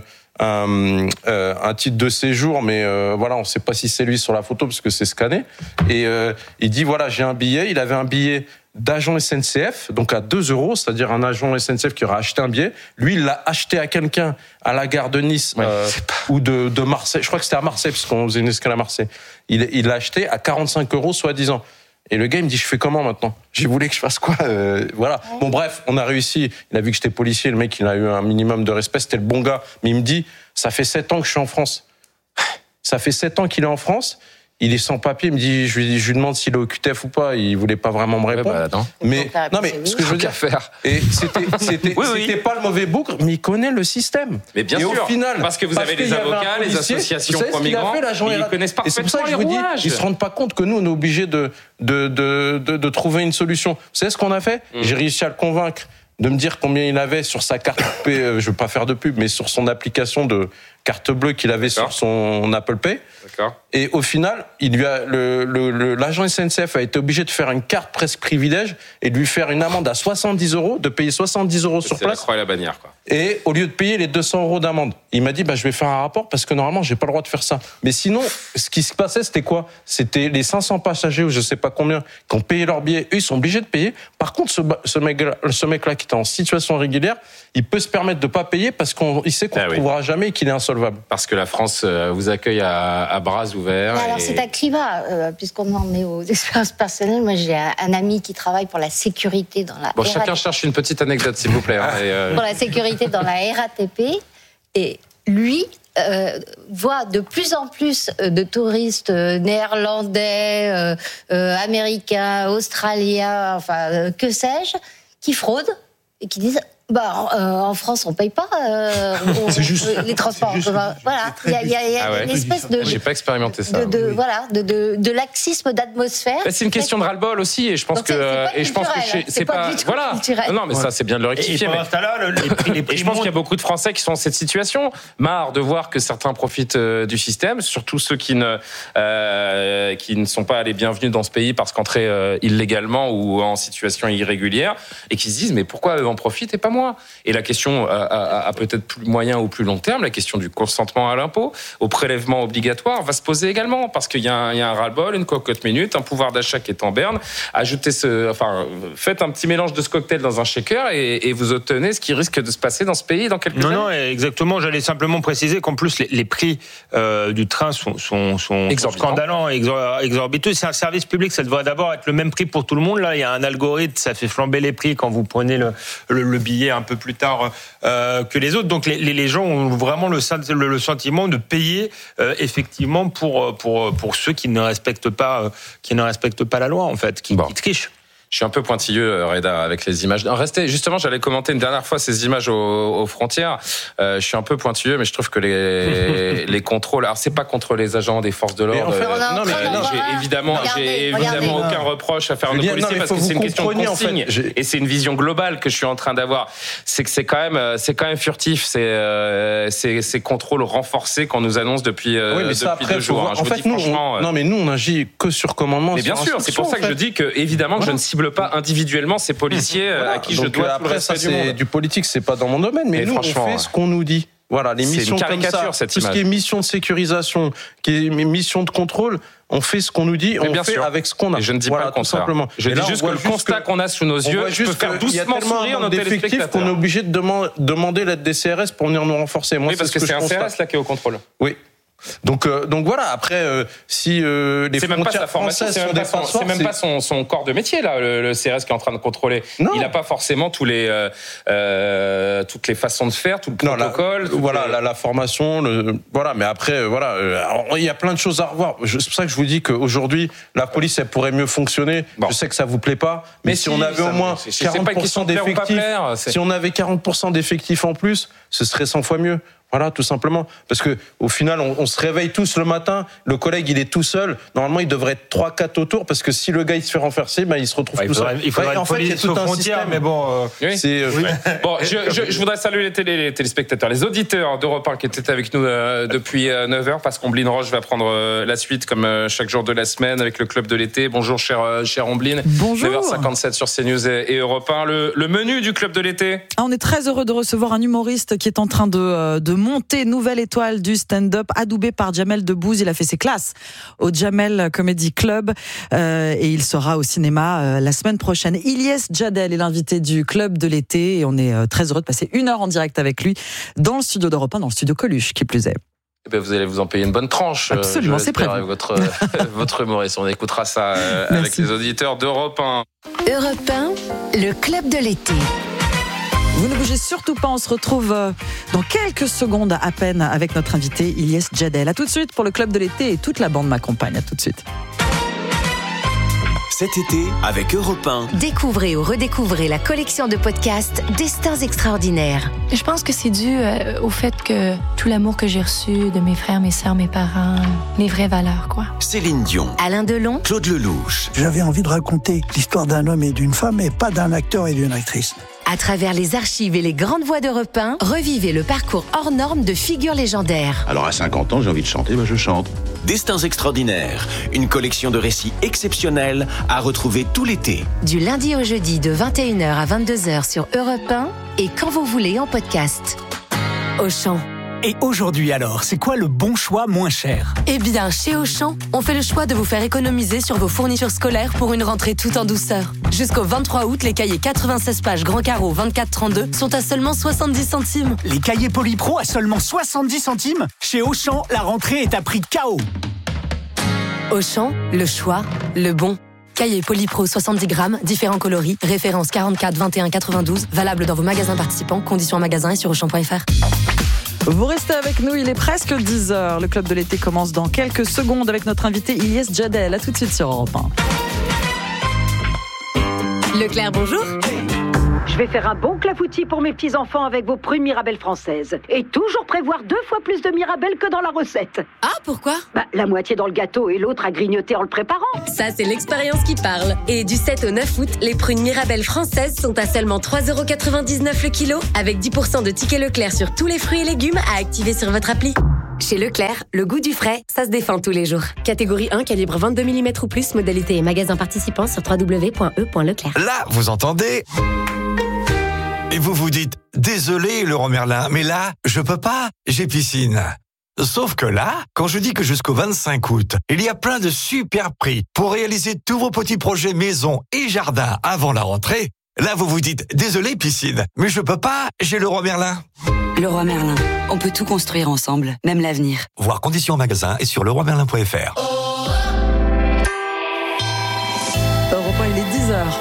Un, euh, un titre de séjour, mais euh, voilà, on ne sait pas si c'est lui sur la photo parce que c'est scanné. Et euh, il dit voilà, j'ai un billet. Il avait un billet d'agent S N C F, donc à deux euros, c'est-à-dire un agent S N C F qui aurait acheté un billet. Lui, il l'a acheté à quelqu'un à la gare de Nice ouais, euh, ou de, de Marseille. Je crois que c'était à Marseille parce qu'on faisait une escale à Marseille. Il, il l'a acheté à quarante-cinq euros, soi-disant. Et le gars, il me dit, je fais comment maintenant? J'ai voulu que je fasse quoi? euh, Voilà. Bon, bref, on a réussi. Il a vu que j'étais policier. Le mec, il a eu un minimum de respect. C'était le bon gars. Mais il me dit, ça fait sept ans que je suis en France. Ça fait sept ans qu'il est en France. Il est sans papier. Il me dit, je lui, je lui demande s'il est au Q T F ou pas. Il voulait pas vraiment me répondre. Ouais, bah, mais non, mais ce que je veux dire, faire. Et c'était, c'était, oui, oui. c'était pas le mauvais bougre, mais il connaît le système. Mais bien et sûr. Au final, parce que vous parce avez les avocats, les associations pour migrants, ils connaissent parfaitement. Et c'est pour ça que je vous dis, ils se rendent pas compte que nous, on est obligés de de de de, de trouver une solution. Vous savez ce qu'on a fait? mm. J'ai réussi à le convaincre de me dire combien il avait sur sa carte Pay, euh, je veux pas faire de pub, mais sur son application de carte bleue qu'il avait D'accord. sur son Apple Pay. D'accord. Et au final, il lui a, le, le, le, l'agent S N C F a été obligé de faire une carte presque privilège et de lui faire une amende à soixante-dix euros, de payer soixante-dix euros sur c'est place. La croix et la bannière, quoi. Et au lieu de payer les deux cents euros d'amende, il m'a dit, bah, je vais faire un rapport parce que normalement, j'ai pas le droit de faire ça. Mais sinon, ce qui se passait, c'était quoi? C'était les cinq cents passagers ou je sais pas combien qui ont payé leur billet. Eux, ils sont obligés de payer. Par contre, ce, ce mec-là, ce mec-là qui était en situation régulière, il peut se permettre de pas payer parce qu'il sait qu'on ne ah oui. trouvera jamais et qu'il est insolvable. Parce que la France vous accueille à, à bras ouverts. Mais alors, et... c'est un climat, euh, puisqu'on en est aux expériences personnelles. Moi, j'ai un, un ami qui travaille pour la sécurité dans la Bon, R A T P. Chacun cherche une petite anecdote, s'il vous plaît. Hein, et euh... Pour la sécurité dans la R A T P. Et lui euh, voit de plus en plus de touristes néerlandais, euh, euh, américains, australiens, enfin, euh, que sais-je, qui fraudent et qui disent... Bah, euh, en France, on paye pas euh, on, c'est juste, les transports. C'est juste, voilà, il y a, y a, y a ah ouais. une espèce de. J'ai pas expérimenté ça. De, de, voilà, de, de, de laxisme d'atmosphère. Bah, c'est une question de ras-le-bol aussi, et je pense Donc, que c'est, et je pense que c'est, c'est pas, pas voilà. Culturel. Non, mais ouais. ça c'est bien de le rectifier. Et, mais... là, le, les prix, les prix et je pense qu'il y a beaucoup de Français qui sont dans cette situation, marre de voir que certains profitent euh, du système, surtout ceux qui ne euh, qui ne sont pas les bienvenus dans ce pays parce qu'entrés euh, illégalement ou en situation irrégulière, et qui se disent mais pourquoi eux en profitent et pas moi? Et la question À, à, à peut-être plus moyen ou plus long terme, la question du consentement à l'impôt, au prélèvement obligatoire, va se poser également, parce qu'il y a un, il y a un ras-le-bol, une cocotte minute, un pouvoir d'achat qui est en berne. Ajoutez ce, enfin, faites un petit mélange de ce cocktail dans un shaker et, et vous obtenez ce qui risque de se passer dans ce pays dans quelques non, années. Non, non, exactement. J'allais simplement préciser qu'en plus les, les prix euh, du train sont, sont, sont scandalants, exor, exorbiteux. C'est un service public, ça devrait d'abord être le même prix pour tout le monde. Là, il y a un algorithme, ça fait flamber les prix quand vous prenez le, le, le billet un peu plus tard. Euh, que les autres. Donc les, les gens ont vraiment le, le, le sentiment de payer euh, effectivement pour, pour, pour ceux qui ne respectent pas, euh, qui ne respectent pas la loi, en fait, qui, bon. qui trichent. Je suis un peu pointilleux, Reda, avec les images. Restez, justement, j'allais commenter une dernière fois ces images aux, aux frontières. Euh, je suis un peu pointilleux, mais je trouve que les, les contrôles. Alors, c'est pas contre les agents des forces de l'ordre. En fait, euh, non, mais non, j'ai évidemment, regardez, j'ai regardez. évidemment aucun reproche à faire à nos policiers non, parce que c'est une question de consigne. En fait, et c'est une vision globale que je suis en train d'avoir. C'est que c'est quand même, c'est quand même furtif. C'est, euh, c'est, ces contrôles renforcés qu'on nous annonce depuis, euh, oui, mais ça, depuis après, deux jours. Voir, hein, en fait, nous, on, non, mais nous, on agit que sur commandement. Mais bien sûr, c'est pour ça que je dis que, évidemment, que je ne cible pas individuellement ces policiers voilà. à qui Donc, je dois après, tout le respect ça, du monde. C'est du politique, c'est pas dans mon domaine, mais, mais nous, on fait ce qu'on nous dit. Voilà, les c'est missions comme ça, cette tout image. ce qui est mission de sécurisation, qui est mission de contrôle, on fait ce qu'on nous dit, mais on fait sûr. avec ce qu'on a. Et je ne dis voilà, pas le contraire. Simplement. Je et dis là, juste que le constat qu'on a sous nos yeux, je peux faire doucement sourire nos téléspectateurs. Qu'on est obligé de demander l'aide des C R S pour venir nous renforcer. Moi, oui, parce que, que c'est un C R S là qui est au contrôle. Oui. Donc, euh, donc voilà. Après, euh, si euh, les c'est même pas sa formation, c'est même, pas son, c'est même pas son, son corps de métier là, le, le C R S qui est en train de contrôler. Non. Il n'a pas forcément tous les, euh, euh, toutes les façons de faire, tout le protocole. Non, la, voilà, les... la, la formation, le, voilà. Mais après, euh, voilà, euh, alors, il y a plein de choses à revoir. Je, c'est pour ça que je vous dis qu'aujourd'hui, la police, elle pourrait mieux fonctionner. Bon. Je sais que ça vous plaît pas, mais, mais si, si on avait au moins quarante pour cent d'effectifs, si on avait quarante pour cent d'effectifs en plus, ce serait cent fois mieux. Voilà, tout simplement. Parce que au final, on, on se réveille tous le matin, le collègue, il est tout seul. Normalement, il devrait être trois quatre autour, parce que si le gars, il se fait renverser, ben, il se retrouve ouais, tout seul. Il faudrait ouais, une en fait, il y a tout un système. Mais bon, euh, oui. c'est, euh, oui. bon je, je, je voudrais saluer les, télé, les téléspectateurs, les auditeurs d'Europe un qui étaient avec nous euh, depuis euh, neuf heures, parce qu'Ombline Roche va prendre euh, la suite, comme euh, chaque jour de la semaine, avec le club de l'été. Bonjour, cher, euh, cher Ombline. Bonjour. neuf heures cinquante-sept sur CNews et, et Europe un. Le, le menu du club de l'été. Ah, on est très heureux de recevoir un humoriste qui est en train de, euh, de monter, nouvelle étoile du stand-up, adoubé par Jamel Debbouze. Il a fait ses classes au Jamel Comedy Club euh, et il sera au cinéma euh, la semaine prochaine. Ilyes Djadel est l'invité du club de l'été et on est euh, très heureux de passer une heure en direct avec lui dans le studio d'Europe un, dans le studio Coluche, qui plus est. Eh ben vous allez vous en payer une bonne tranche. Absolument, c'est prévu. Avec votre, votre humoriste. On écoutera ça euh, avec les auditeurs d'Europe un. Europe un, le club de l'été. Vous ne bougez surtout pas, on se retrouve dans quelques secondes à peine avec notre invité Ilyes Djadel. A tout de suite pour le club de l'été et toute la bande m'accompagne. A tout de suite. Cet été, avec Europe un. Découvrez ou redécouvrez la collection de podcasts Destins extraordinaires. Je pense que c'est dû euh, au fait que tout l'amour que j'ai reçu de mes frères, mes sœurs, mes parents, les vraies valeurs, quoi. Céline Dion. Alain Delon. Claude Lelouch. J'avais envie de raconter l'histoire d'un homme et d'une femme et pas d'un acteur et d'une actrice. À travers les archives et les grandes voix d'Europe un, revivez le parcours hors norme de figures légendaires. Alors à cinquante ans, j'ai envie de chanter, ben je chante. Destins extraordinaires, une collection de récits exceptionnels à retrouver tout l'été. Du lundi au jeudi de vingt et une heures à vingt-deux heures sur Europe un et quand vous voulez en podcast. Auchan. Et aujourd'hui alors, c'est quoi le bon choix moins cher ? Eh bien, chez Auchan, on fait le choix de vous faire économiser sur vos fournitures scolaires pour une rentrée tout en douceur. Jusqu'au vingt-trois août, les cahiers quatre-vingt-seize pages grand carreau vingt-quatre trente-deux sont à seulement soixante-dix centimes. Les cahiers Polypro à seulement soixante-dix centimes ? Chez Auchan, la rentrée est à prix K O. Auchan, le choix, le bon. Cahier Polypro soixante-dix grammes, différents coloris, référence quarante-quatre vingt et un quatre-vingt-douze, valable dans vos magasins participants, conditions en magasin et sur auchan point f r. Vous restez avec nous, il est presque dix heures. Le club de l'été commence dans quelques secondes avec notre invité Ilyes Djadel. A tout de suite sur Europe un. Leclerc, bonjour. Je vais faire un bon clafoutis pour mes petits-enfants avec vos prunes Mirabelle françaises. Et toujours prévoir deux fois plus de Mirabelle que dans la recette. Ah, pourquoi ? Bah, la moitié dans le gâteau et l'autre à grignoter en le préparant. Ça, c'est l'expérience qui parle. Et du sept au neuf août, les prunes Mirabelle françaises sont à seulement trois euros quatre-vingt-dix-neuf le kilo, avec dix pour cent de tickets Leclerc sur tous les fruits et légumes à activer sur votre appli. Chez Leclerc, le goût du frais, ça se défend tous les jours. Catégorie un, calibre vingt-deux millimètres ou plus, modalité et magasin participant sur w w w point e point leclerc. Là, vous entendez ? Et vous vous dites, désolé Laurent Merlin, mais là, je peux pas, j'ai piscine. Sauf que là, quand je dis que jusqu'au vingt-cinq août, il y a plein de super prix pour réaliser tous vos petits projets maison et jardin avant la rentrée, là vous vous dites, désolé piscine, mais je peux pas, j'ai Leroy Merlin. Leroy Merlin, on peut tout construire ensemble, même l'avenir. Voir conditions en magasin et sur leroy merlin point f r. Europe un, il est dix heures.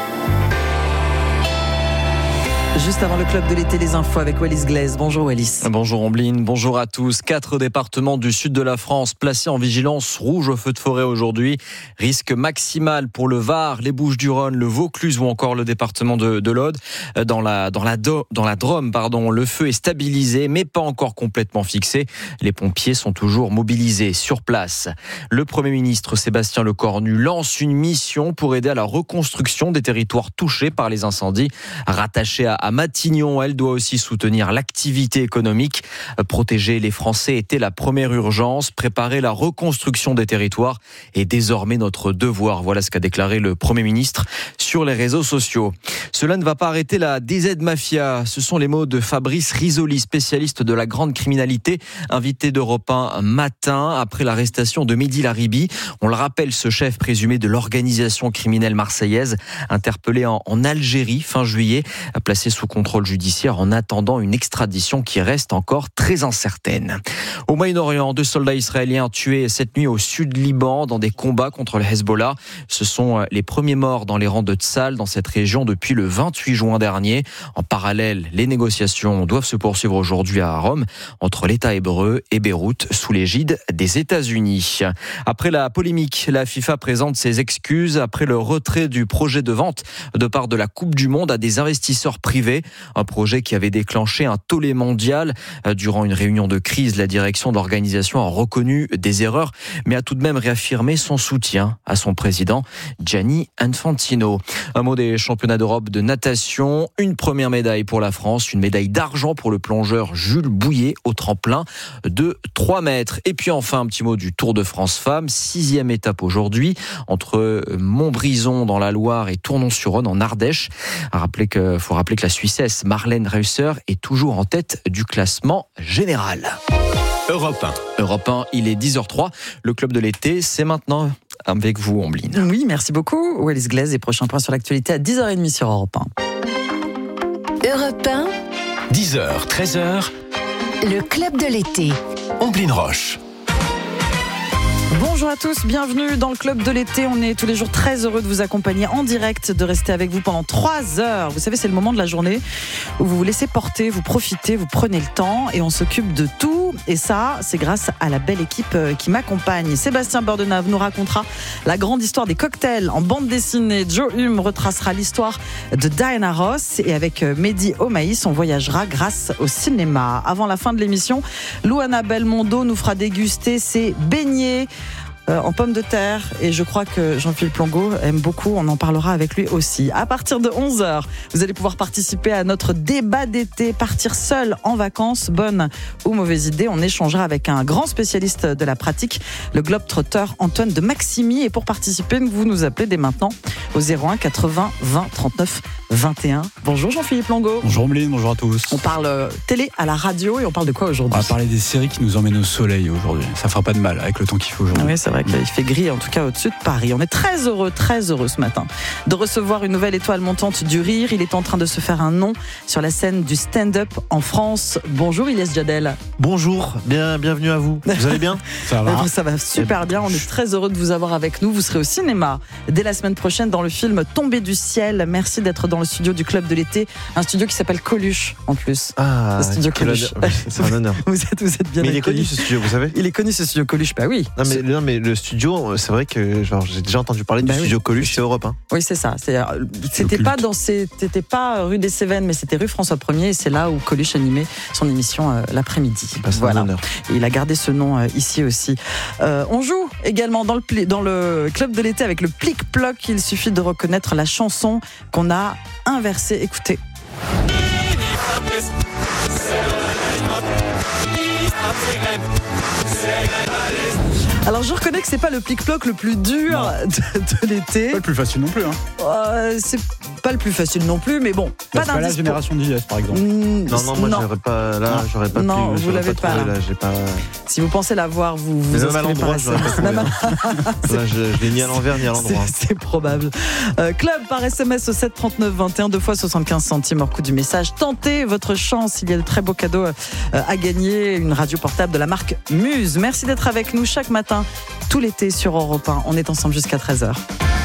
Juste avant le club de l'été, les infos avec Wallis Glaise. Bonjour Wallis. Bonjour Ambline, bonjour à tous. Quatre départements du sud de la France placés en vigilance rouge au feu de forêt aujourd'hui. Risque maximal pour le Var, les Bouches-du-Rhône, le Vaucluse ou encore le département de, de l'Aude. Dans la, dans la, do, dans la Drôme, pardon, le feu est stabilisé mais pas encore complètement fixé. Les pompiers sont toujours mobilisés sur place. Le Premier ministre Sébastien Lecornu lance une mission pour aider à la reconstruction des territoires touchés par les incendies. Rattachés à À Matignon, elle doit aussi soutenir l'activité économique. Protéger les Français était la première urgence. Préparer la reconstruction des territoires est désormais notre devoir. Voilà ce qu'a déclaré le Premier ministre sur les réseaux sociaux. Cela ne va pas arrêter la D Z Mafia. Ce sont les mots de Fabrice Risoli, spécialiste de la grande criminalité, invité d'Europe un matin après l'arrestation de Mehdi Laribi. On le rappelle, ce chef présumé de l'organisation criminelle marseillaise, interpellé en, en Algérie fin juillet, placé sous contrôle judiciaire en attendant une extradition qui reste encore très incertaine. Au Moyen-Orient, deux soldats israéliens tués cette nuit au sud Liban dans des combats contre le Hezbollah. Ce sont les premiers morts dans les rangs de Tzal dans cette région depuis le vingt-huit juin dernier. En parallèle, les négociations doivent se poursuivre aujourd'hui à Rome entre l'État hébreu et Beyrouth sous l'égide des États-Unis. Après la polémique, la FIFA présente ses excuses après le retrait du projet de vente de part de la Coupe du Monde à des investisseurs privés. Un projet qui avait déclenché un tollé mondial. Durant une réunion de crise, la direction de l'organisation a reconnu des erreurs, mais a tout de même réaffirmé son soutien à son président, Gianni Infantino. Un mot des championnats d'Europe de natation. Une première médaille pour la France, une médaille d'argent pour le plongeur Jules Bouillet au tremplin de trois mètres. Et puis enfin, un petit mot du Tour de France Femmes. Sixième étape aujourd'hui entre Montbrison dans la Loire et Tournon-sur-Rhône en Ardèche. À rappeler que, faut rappeler que la Suissesse Marlène Reusser est toujours en tête du classement général. Europe un. Europe un, il est dix heures trois. Le club de l'été, c'est maintenant avec vous, Ambline. Oui, merci beaucoup, Wallis Glaise. Et prochain point sur l'actualité à dix heures trente sur Europe un. Europe un. dix heures, treize heures. Le club de l'été. Ambline Roche. Bonjour à tous, bienvenue dans le club de l'été. On est tous les jours très heureux de vous accompagner en direct, de rester avec vous pendant trois heures. Vous savez, c'est le moment de la journée où vous vous laissez porter, vous profitez, vous prenez le temps et on s'occupe de tout. Et ça, c'est grâce à la belle équipe qui m'accompagne. Sébastien Bordenave nous racontera la grande histoire des cocktails en bande dessinée. Joe Hume retracera l'histoire de Diana Ross. Et avec Mehdi Omaïs, on voyagera grâce au cinéma. Avant la fin de l'émission, Louana Belmondo nous fera déguster ses beignets euh, en pommes de terre. Et je crois que Jean-Philippe Longo aime beaucoup. On en parlera avec lui aussi. À partir de onze heures, vous allez pouvoir participer à notre débat d'été. Partir seul en vacances, bonne ou mauvaise idée. On échangera avec un grand spécialiste de la pratique, le globe-trotter Antoine de Maximi. Et pour participer, vous nous appelez dès maintenant au zéro un quatre-vingts vingt trente-neuf vingt et un. Bonjour Jean-Philippe Longo. Bonjour Meline, bonjour à tous. On parle télé à la radio et on parle de quoi aujourd'hui ? On va parler des séries qui nous emmènent au soleil aujourd'hui. Ça fera pas de mal avec le temps qu'il fait aujourd'hui. Oui, c'est vrai qu'il fait gris, en tout cas au-dessus de Paris. On est très heureux, très heureux ce matin de recevoir une nouvelle étoile montante du rire. Il est en train de se faire un nom sur la scène du stand-up en France. Bonjour Ilyes Djadel. Bonjour, bien, bienvenue à vous. Vous allez bien ? Ça va. Ça va super bien. On est très heureux de vous avoir avec nous. Vous serez au cinéma dès la semaine prochaine dans le film Tombé du ciel. Merci d'être dans le studio du Club de l'été, un studio qui s'appelle Coluche en plus. Ah, le studio Coluche. C'est un honneur. Vous êtes, vous êtes bien. Mais il est connu ce studio, vous savez ? Il est connu ce studio Coluche, bah oui. Non mais, non, mais le studio, c'est vrai que genre, j'ai déjà entendu parler bah du oui. studio Coluche, c'est Europe un. Oui, c'est ça. C'est, c'était pas dans ces, c'était pas rue des Cévennes, mais c'était rue François Ier, et c'est là où Coluche animait son émission euh, l'après-midi. Bah, c'est voilà. un honneur. Et il a gardé ce nom euh, ici aussi. Euh, on joue également dans le pli, dans le Club de l'été avec le plic-ploc. Il suffit de reconnaître la chanson qu'on a inversée. Écoutez. Alors je reconnais que c'est pas le plic-ploc le plus dur de, de l'été. Pas le plus facile non plus. Hein. Euh, c'est pas le plus facile non plus, mais bon. Là, pas c'est pas la génération d'Ilyes par exemple. Mmh, non, non, moi non. j'aurais pas. Là, non. j'aurais pas non, pu. vous l'avez pas, trouvé, là. là j'ai pas... Si vous pensez l'avoir, vous vous même à l'endroit, je l'aurais pas trouvé. Là, je, je l'ai ni à l'envers ni à l'endroit. C'est, c'est probable. Euh, club par S M S au sept trente-neuf vingt et un, deux fois soixante-quinze centimes hors coût du message. Tentez votre chance. Il y a de très beaux cadeaux euh, à gagner. Une radio portable de la marque Muse. Merci d'être avec nous chaque matin, tout l'été sur Europe un. On est ensemble jusqu'à treize heures.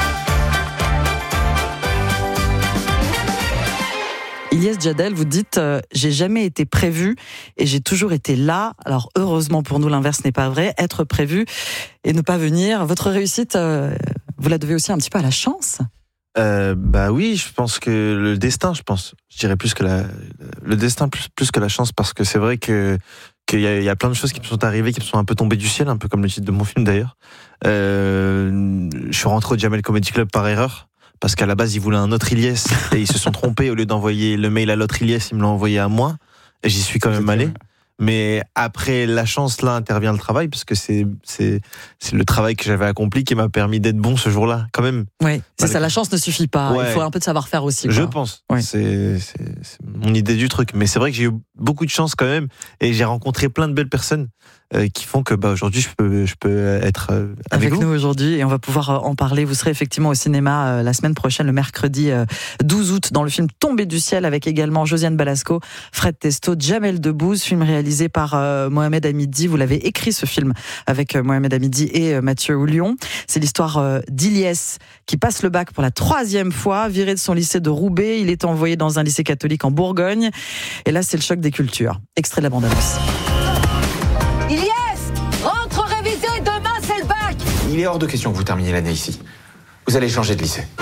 Ilyes Djadel, vous dites euh, j'ai jamais été prévu et j'ai toujours été là. Alors heureusement pour nous, l'inverse n'est pas vrai. Être prévu et ne pas venir. Votre réussite, euh, vous la devez aussi un petit peu à la chance. Euh, bah oui, je pense que le destin, je pense, je dirais plus que la, le destin plus, plus que la chance, parce que c'est vrai que qu'il y a, il y a plein de choses qui me sont arrivées, qui me sont un peu tombées du ciel, un peu comme le titre de mon film d'ailleurs. Euh, je suis rentré au Jamel Comedy Club par erreur, parce qu'à la base ils voulaient un autre Ilyes et ils se sont trompés. Au lieu d'envoyer le mail à l'autre Ilyes, ils me l'ont envoyé à moi et j'y suis quand même allé. Mais après la chance, là intervient le travail, parce que c'est c'est c'est le travail que j'avais accompli qui m'a permis d'être bon ce jour-là, quand même. Oui, c'est ça. La chance ne suffit pas. Ouais. Il faut un peu de savoir-faire aussi. Quoi. Je pense. Ouais. C'est, c'est c'est mon idée du truc. Mais c'est vrai que j'ai eu beaucoup de chance quand même, et j'ai rencontré plein de belles personnes euh, qui font que bah aujourd'hui je peux je peux être euh, avec, avec vous. nous aujourd'hui, et on va pouvoir euh, en parler. Vous serez effectivement au cinéma euh, la semaine prochaine, le mercredi euh, douze août, dans le film Tombé du ciel, avec également Josiane Balasco, Fred Testo, Jamel Debbouze, film réalisé par euh, Mohamed Hamidi. Vous l'avez écrit, ce film, avec euh, Mohamed Hamidi et euh, Mathieu Houlion. C'est l'histoire euh, d'Ilyes qui passe le bac pour la troisième fois, viré de son lycée de Roubaix. Il est envoyé dans un lycée catholique en Bourgogne. Et là, c'est le choc des cultures. Extrait de la bande-annonce. Ilyes, rentre réviser, demain c'est le bac. Il est hors de question que vous terminiez l'année ici. Vous allez changer de lycée.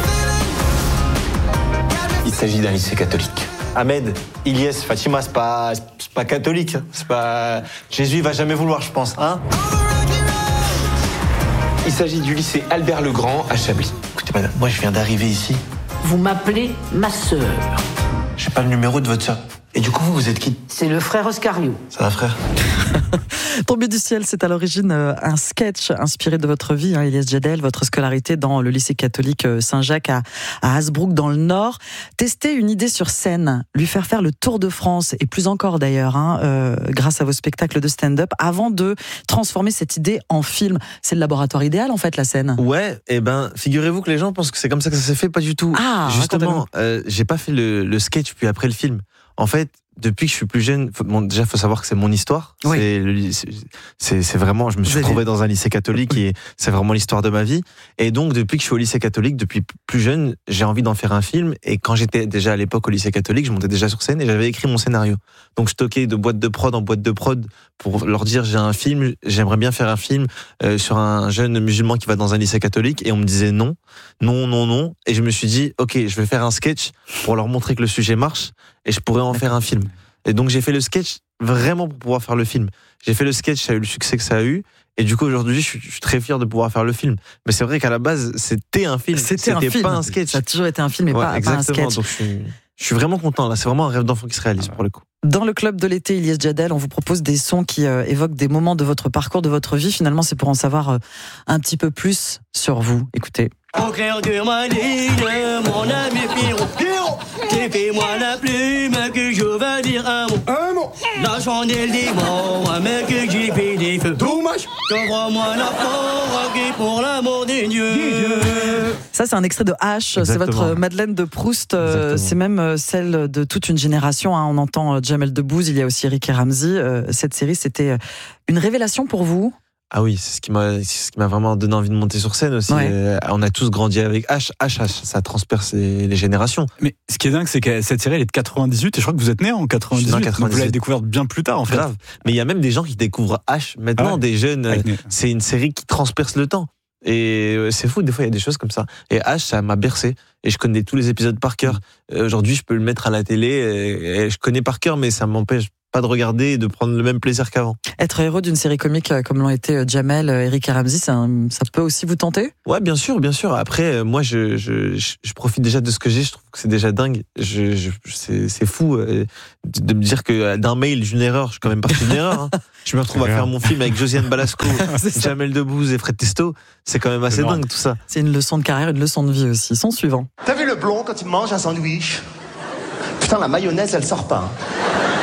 Il s'agit d'un lycée catholique. Ahmed, Ilyes, Fatima, c'est pas c'est pas catholique, c'est pas Jésus il va jamais vouloir, je pense, hein. Il s'agit du lycée Albert le Grand à Chablis. Écoutez madame, moi je viens d'arriver ici. Vous m'appelez ma sœur. J'ai pas le numéro de votre sœur. Et du coup, vous, vous êtes qui ? C'est le frère Oscario. Ça va, frère ? Tombé du ciel, c'est à l'origine un sketch inspiré de votre vie, hein, Ilyes Djadel, votre scolarité dans le lycée catholique Saint-Jacques à, à Hasbrook dans le Nord. Tester une idée sur scène, lui faire faire le tour de France, et plus encore d'ailleurs, hein, euh, grâce à vos spectacles de stand-up, avant de transformer cette idée en film. C'est le laboratoire idéal, en fait, la scène. Ouais, et ben, figurez-vous que les gens pensent que c'est comme ça que ça s'est fait, pas du tout. Ah, justement, euh, j'ai pas fait le, le sketch puis après le film. En fait, depuis que je suis plus jeune, faut, bon, déjà, faut savoir que c'est mon histoire. Oui. C'est, le, c'est, c'est vraiment, je me suis retrouvé dans un lycée catholique et c'est vraiment l'histoire de ma vie. Et donc, depuis que je suis au lycée catholique, depuis plus jeune, j'ai envie d'en faire un film. Et quand j'étais déjà à l'époque au lycée catholique, je montais déjà sur scène et j'avais écrit mon scénario. Donc, je toquais de boîte de prod en boîte de prod pour leur dire, j'ai un film, j'aimerais bien faire un film euh, sur un jeune musulman qui va dans un lycée catholique. Et on me disait non, non, non, non. Et je me suis dit, ok, je vais faire un sketch pour leur montrer que le sujet marche et je pourrais en faire un film. Et donc j'ai fait le sketch vraiment pour pouvoir faire le film. J'ai fait le sketch, ça a eu le succès que ça a eu, Et du coup, aujourd'hui, je suis, je suis très fier de pouvoir faire le film. Mais c'est vrai qu'à la base, c'était un film. C'était, un film. pas un sketch. Ça a toujours été un film et ouais, pas, pas un sketch. Donc je suis, je suis vraiment content. Là, c'est vraiment un rêve d'enfant qui se réalise pour le coup. Dans le club de l'été, Ilyes Djadel, on vous propose des sons qui euh, évoquent des moments de votre parcours, de votre vie. Finalement, c'est pour en savoir euh, un petit peu plus sur vous. Écoutez. Au clair de ma ligne, mon ami Pierrot, Pierrot, fais-moi la plume que je veux dire un mot. Un mot. La chandelle des morts, un mec que j'ai fait des feux. Dommage. Couvre-moi la porte pour l'amour des dieux. Ça, c'est un extrait de H. Exactement. C'est votre Madeleine de Proust. Exactement. C'est même celle de toute une génération. Hein. On entend Jamel Debbouze, il y a aussi Eric et Ramzy. Cette série, c'était une révélation pour vous? Ah oui, c'est ce qui m'a, c'est ce qui m'a vraiment donné envie de monter sur scène aussi. Ouais. Euh, on a tous grandi avec H, H, H, ça transperce les, les générations. Mais ce qui est dingue, c'est que cette série, elle est de quatre-vingt-dix-huit, et je crois que vous êtes né en quatre-vingt-dix-huit, donc quatre-vingt-dix-huit. Vous l'avez découverte bien plus tard, en fait. Grave. Mais il y a même des gens qui découvrent H maintenant, ah ouais. des jeunes. Euh, c'est une série qui transperce le temps. Et euh, c'est fou, des fois, il y a des choses comme ça. Et H, ça m'a bercé. Et je connais tous les épisodes par cœur. Mmh. Euh, aujourd'hui, je peux le mettre à la télé, et, et je connais par cœur, mais ça m'empêche pas de regarder et de prendre le même plaisir qu'avant. Être héros d'une série comique comme l'ont été Jamel, Eric et Ramzy, ça, ça peut aussi vous tenter? Ouais, bien sûr, bien sûr. Après, moi, je, je, je, je profite déjà de ce que j'ai. Je trouve que c'est déjà dingue. Je, je, c'est, c'est fou de, de me dire que d'un mail, d'une erreur, je suis quand même parti d'une erreur. Hein. Je me retrouve à faire mon film avec Josiane Balasco, Jamel Debbouze et Fred Testo. C'est quand même assez c'est dingue tout ça. C'est une leçon de carrière, une leçon de vie aussi. Son suivant. T'as vu le blond quand il mange un sandwich? Putain, la mayonnaise, elle sort pas. Hein.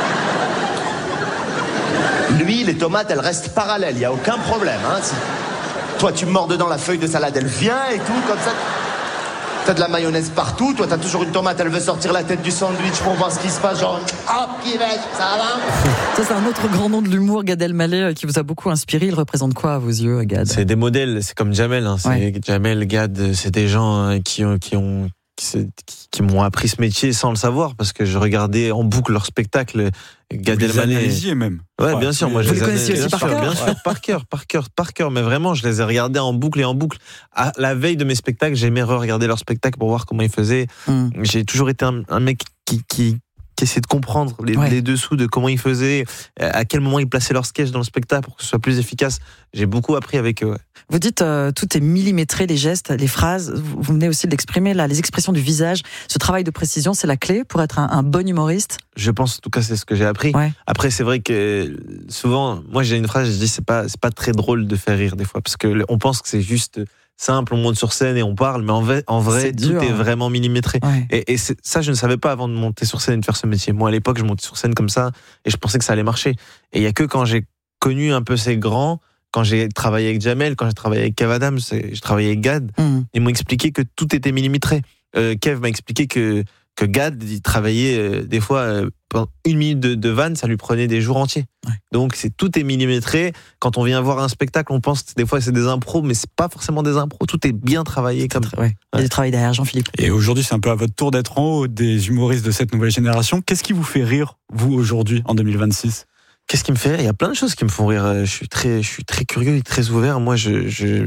Lui, les tomates, elles restent parallèles, il n'y a aucun problème. Hein. Si... Toi, tu mords dedans, la feuille de salade, elle vient et tout, comme ça. T'as de la mayonnaise partout, toi, t'as toujours une tomate, elle veut sortir la tête du sandwich pour voir ce qui se passe, genre, hop, qui va, ça va. Ça, c'est un autre grand nom de l'humour, Gad Elmaleh, qui vous a beaucoup inspiré. Il représente quoi à vos yeux, Gad? C'est des modèles, c'est comme Jamel. Hein. C'est ouais. Jamel, Gad, c'est des gens qui ont... Qui ont... Qui, qui m'ont appris ce métier sans le savoir parce que je regardais en boucle leur spectacle. Gad Elmaleh même. Ouais, ouais, bien sûr, moi vous je les connaissiez aussi par cœur. Bien sûr, par cœur, par cœur, par cœur, mais vraiment je les ai regardés en boucle et en boucle. À la veille de mes spectacles, j'aimais re-regarder leurs spectacles pour voir comment ils faisaient. Mm. J'ai toujours été un, un mec qui, qui qui essaie de comprendre les, ouais. les dessous de comment ils faisaient, à quel moment ils plaçaient leur sketch dans le spectacle pour que ce soit plus efficace. J'ai beaucoup appris avec eux. Ouais. Vous dites euh, tout est millimétré, les gestes, les phrases. Vous, vous venez aussi de l'exprimer là, les expressions du visage. Ce travail de précision, c'est la clé pour être un, un bon humoriste. Je pense, en tout cas, c'est ce que j'ai appris. Ouais. Après, c'est vrai que souvent, moi, j'ai une phrase, je dis, c'est pas, c'est pas très drôle de faire rire des fois, parce que on pense que c'est juste simple, on monte sur scène et on parle, mais en vrai, en vrai tout dur, est vraiment millimétré. Ouais. Et, et c'est, ça, je ne savais pas avant de monter sur scène et de faire ce métier. Moi, à l'époque, je montais sur scène comme ça et je pensais que ça allait marcher. Et il y a que quand j'ai connu un peu ces grands, quand j'ai travaillé avec Jamel, quand j'ai travaillé avec Kev Adams, j'ai travaillé avec Gad, mmh. ils m'ont expliqué que tout était millimétré. Euh, Kev m'a expliqué que que Gad, il travaillait euh, des fois euh, pendant une minute de, de vanne, ça lui prenait des jours entiers. Ouais. Donc c'est tout est millimétré. Quand on vient voir un spectacle, on pense que des fois c'est des impros, mais c'est pas forcément des impros. Tout est bien travaillé comme ça. Ouais. Il y a du travail derrière, Jean-Philippe. Et aujourd'hui, c'est un peu à votre tour d'être en haut des humoristes de cette nouvelle génération. Qu'est-ce qui vous fait rire, vous, aujourd'hui, en deux mille vingt-six? Qu'est-ce qui me fait rire? Il y a plein de choses qui me font rire. Je suis très, je suis très curieux et très ouvert. Moi, je, je,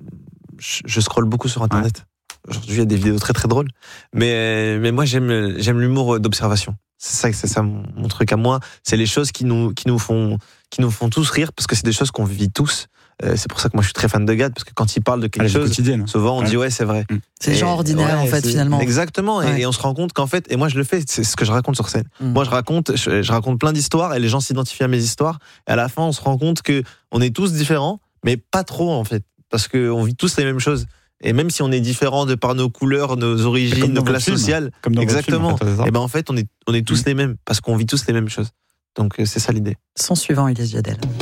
je, je scrolle beaucoup sur Internet. Ouais. Aujourd'hui, il y a des vidéos très très drôles, mais mais moi j'aime j'aime l'humour d'observation. C'est ça, c'est ça mon, mon truc à moi. C'est les choses qui nous qui nous font qui nous font tous rire parce que c'est des choses qu'on vit tous. Euh, c'est pour ça que moi je suis très fan de Gad parce que quand il parle de quelque chose, souvent on ouais. dit ouais c'est vrai. C'est et, gens ordinaires ouais, en fait finalement. Exactement. Ouais. Et, et on se rend compte qu'en fait et moi je le fais, c'est ce que je raconte sur scène. Mm. Moi je raconte je, je raconte plein d'histoires et les gens s'identifient à mes histoires. Et à la fin on se rend compte que on est tous différents, mais pas trop en fait parce que on vit tous les mêmes choses. Et même si on est différents de par nos couleurs, nos origines, nos classes sociales, comme dans exactement, film, et ben en fait on est on est tous mmh. les mêmes parce qu'on vit tous les mêmes choses. Donc c'est ça l'idée. Son suivant, Ilyes Djadel.